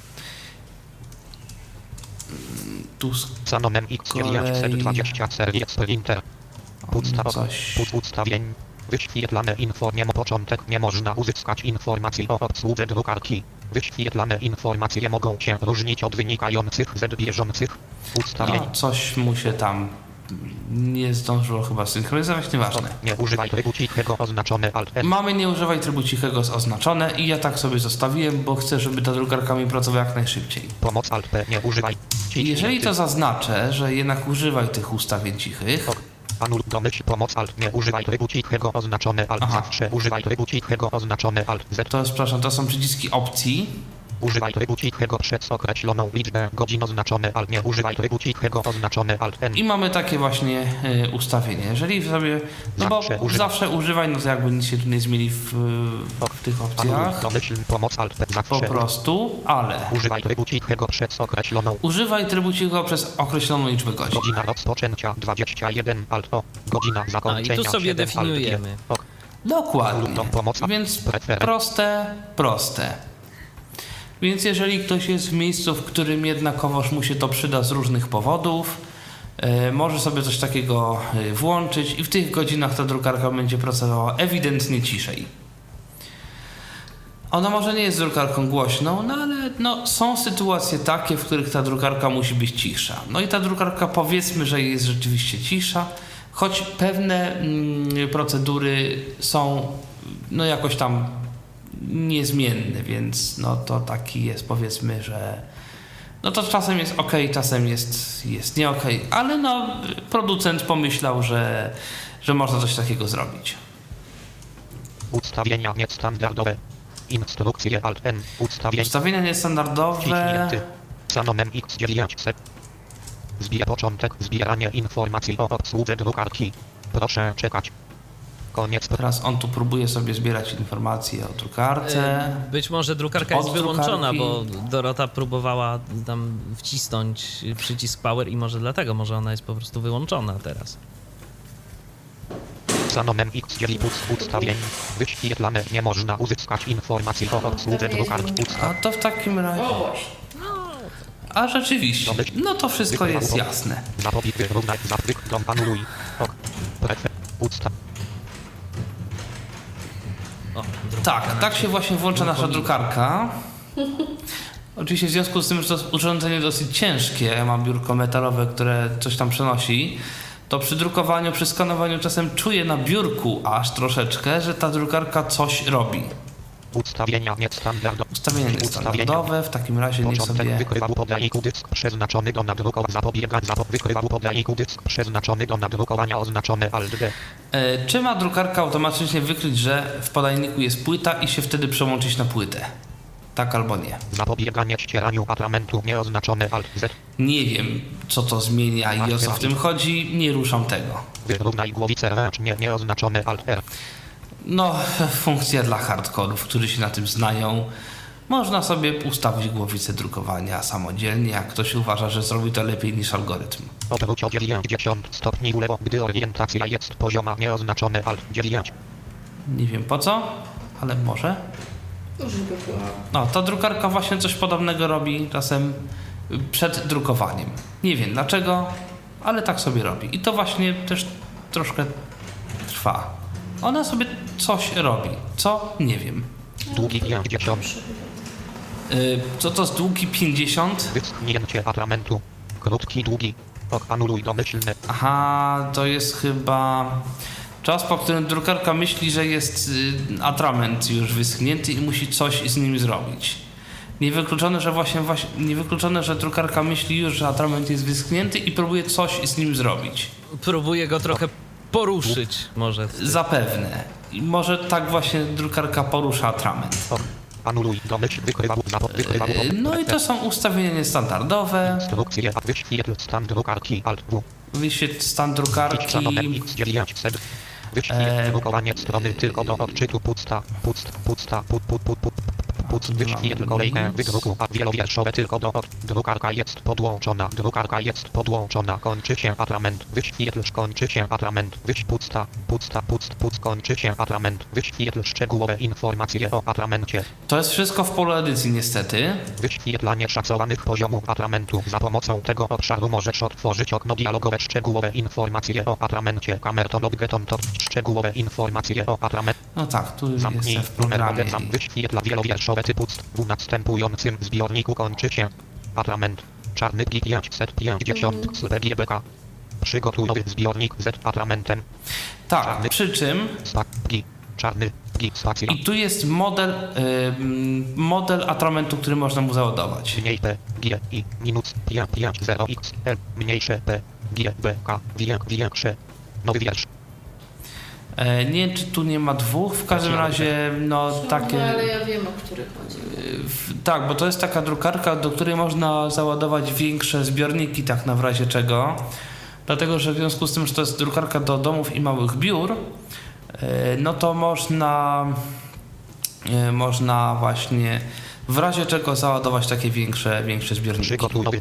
Tu z Sanonem X dziewięćset dwadzieścia serii printer. Podsta- coś. Pod ustawień. Wyświetlane informacje. Początek nie można uzyskać informacji o obsłudze drukarki. Wyświetlane informacje mogą się różnić od wynikających z bieżących ustawień. No, coś mu się tam nie zdążyło chyba synchronizować, nieważne. Nie używaj trybu cichego oznaczone alt M. Mamy nie używaj trybu cichego oznaczone i ja tak sobie zostawiłem, bo chcę, żeby ta drukarka mi pracowała jak najszybciej. Pomoc alt P nie używaj. I jeżeli to zaznaczę, że jednak używaj tych ustawień cichych, Anul domyśl pomoc alt. Nie używaj trybu cichego oznaczone alt. Aha. Zawsze używaj trybu cichego oznaczone alt. Z. To jest, przepraszam, to są przyciski opcji. Używaj trybu cichego przez określoną liczbę godzin oznaczone alt. Nie używaj trybu cichego oznaczone alt. N. I mamy takie właśnie y, ustawienie. Jeżeli sobie, no bo Zawsze używaj. zawsze używaj, no to jakby nic się tu nie zmieni w, w tych Anul opcjach. domyśl pomoc alt. Po Zawsze prostu, ale używaj trybu cichego przez określoną używaj trybu cichego przez określoną liczbę godzin. godzina rozpoczęcia dwadzieścia jeden alt. O. Godzina A zakończenia i tu sobie siedem, alt. definiujemy. Ok. Dokładnie. Lub pomoc alt. Więc Preferenc. proste, proste. Więc jeżeli ktoś jest w miejscu, w którym jednakowoż mu się to przyda z różnych powodów, e, może sobie coś takiego e, włączyć i w tych godzinach ta drukarka będzie pracowała ewidentnie ciszej. Ona może nie jest drukarką głośną, no ale no, są sytuacje takie, w których ta drukarka musi być cisza. No i ta drukarka, powiedzmy, że jest rzeczywiście cisza, choć pewne mm, procedury są no jakoś tam niezmienny, więc no to taki jest, powiedzmy, że no to czasem jest ok, czasem jest, jest nie ok, ale no producent pomyślał, że, że można coś takiego zrobić. Ustawienia niestandardowe. Instrukcje alt N. Ustawienia Ustawienia niestandardowe. Kliknięty. Sanonem X dziewięćset. Zbie początek. Zbieranie informacji o obsłudze drukarki. Proszę czekać. Koniec. Teraz on tu próbuje sobie zbierać informacje o drukarce. E, Być może drukarka Od jest wyłączona, drukarki. bo Dorota próbowała tam wcisnąć przycisk power i może dlatego, może ona jest po prostu wyłączona teraz. Sanonem X dziewięćset. Ustawień. Wyświetlane. Nie można uzyskać informacji o obsłudze drukarki. A Ustaw. to w takim razie. A rzeczywiście, no to wszystko jest jasne. Zapowiedź wyrównać. Zapwyk. Dom anuluj. Ok. Prefer. Ustaw. O, drukarka Tak, nam tak się właśnie włącza nasza uruchomiła. drukarka. Oczywiście w związku z tym, że to jest urządzenie dosyć ciężkie, ja mam biurko metalowe, które coś tam przenosi, to przy drukowaniu, przy skanowaniu czasem czuję na biurku aż troszeczkę, że ta drukarka coś robi. Ustawienia niestandardowe. Ustawienia niestandardowe, w takim razie niech Początek sobie... wykrywa u podajniku dysk przeznaczony do nadrukowania. Zapobiega zapop wykrywa u podajniku dysk przeznaczony do nadrukowania oznaczony alt D. E, czy ma drukarka automatycznie wykryć, że w podajniku jest płyta i się wtedy przełączyć na płytę? Tak albo nie. Zapobieganie ścieraniu atramentu nieoznaczone alt Z. Nie wiem, co to zmienia i o co w tym chodzi, nie ruszam tego. Wyrównaj głowicę ręcznie nieoznaczone alt R. No, funkcja dla hardkorów, którzy się na tym znają. Można sobie ustawić głowicę drukowania samodzielnie, jak ktoś uważa, że zrobi to lepiej niż algorytm. Obróć o dziewięćdziesiąt stopni w lewo, gdy orientacja jest pozioma nieoznaczone alt dziewięć. Nie wiem po co, ale może. No, ta drukarka właśnie coś podobnego robi czasem przed drukowaniem. Nie wiem dlaczego, ale tak sobie robi. I to właśnie też troszkę trwa. Ona sobie coś robi. Co? Nie wiem. Długi pięćdziesiąt. Yy, co to z długi pięćdziesiąt? Wyschnięcie atramentu. Krótki, długi. Ok, anuluj domyślne. Aha, to jest chyba czas, po którym drukarka myśli, że jest y, atrament już wyschnięty i musi coś z nim zrobić. Niewykluczone, że właśnie, właśnie niewykluczone, że drukarka myśli już, że atrament jest wyschnięty i próbuje coś z nim zrobić. Próbuję go trochę poruszyć może. Zapewne. I może tak właśnie drukarka porusza atrament. Ok, anuluj domyśl wykrywa zapop wykrywa Yy, no i to są ustawienia niestandardowe. Instrukcje a wyświetl stan drukarki alt W. Wyświetl stan drukarki. Sanonem X dziewięćset. Wyświetl Eee, drukowanie strony tylko do odczytu pusta, pust, pusta, put, put, put, put. Put, wyświetl kolejkę wydruku, a wielowierszowe tylko do od. Drukarka jest podłączona, drukarka jest podłączona, kończy się atrament, wyświetl, kończy się atrament, wyś pusta, pusta, pust, pust, kończy się atrament, wyświetl szczegółowe informacje o atramencie. To jest wszystko w polu edycji niestety. Wyświetlanie szacowanych poziomów atramentu. Za pomocą tego obszaru możesz otworzyć okno dialogowe. Szczegółowe informacje o atramencie. Kamerton Geton to szczegółowe informacje o atramencie. No tak, tu Zamknij jest w numer programie. magazyn. Wyświetla wielowierszowe typu w następującym zbiorniku kończy się atrament. Czarny G pięćset pięćdziesiąt z G B K. Przygotuj nowy zbiornik z atramentem. Tak, przy czym Spak G. Czarny G spacja. i tu jest model, ym, model atramentu, który można mu załadować. Mniej P, G, I, minus pięć pięć zero X, L, mniejsze P, G, B, K, wiek, większe. Nowy wiersz. E, nie wiem, czy tu nie ma dwóch, w każdym razie no Są, takie... No, ale ja wiem, o których chodzi. W, tak, bo to jest taka drukarka, do której można załadować większe zbiorniki, tak na w razie czego. Dlatego, że w związku z tym, że to jest drukarka do domów i małych biur, e, no to można, e, można właśnie w razie czego załadować takie większe, większe zbiorniki. Przygotuj nowy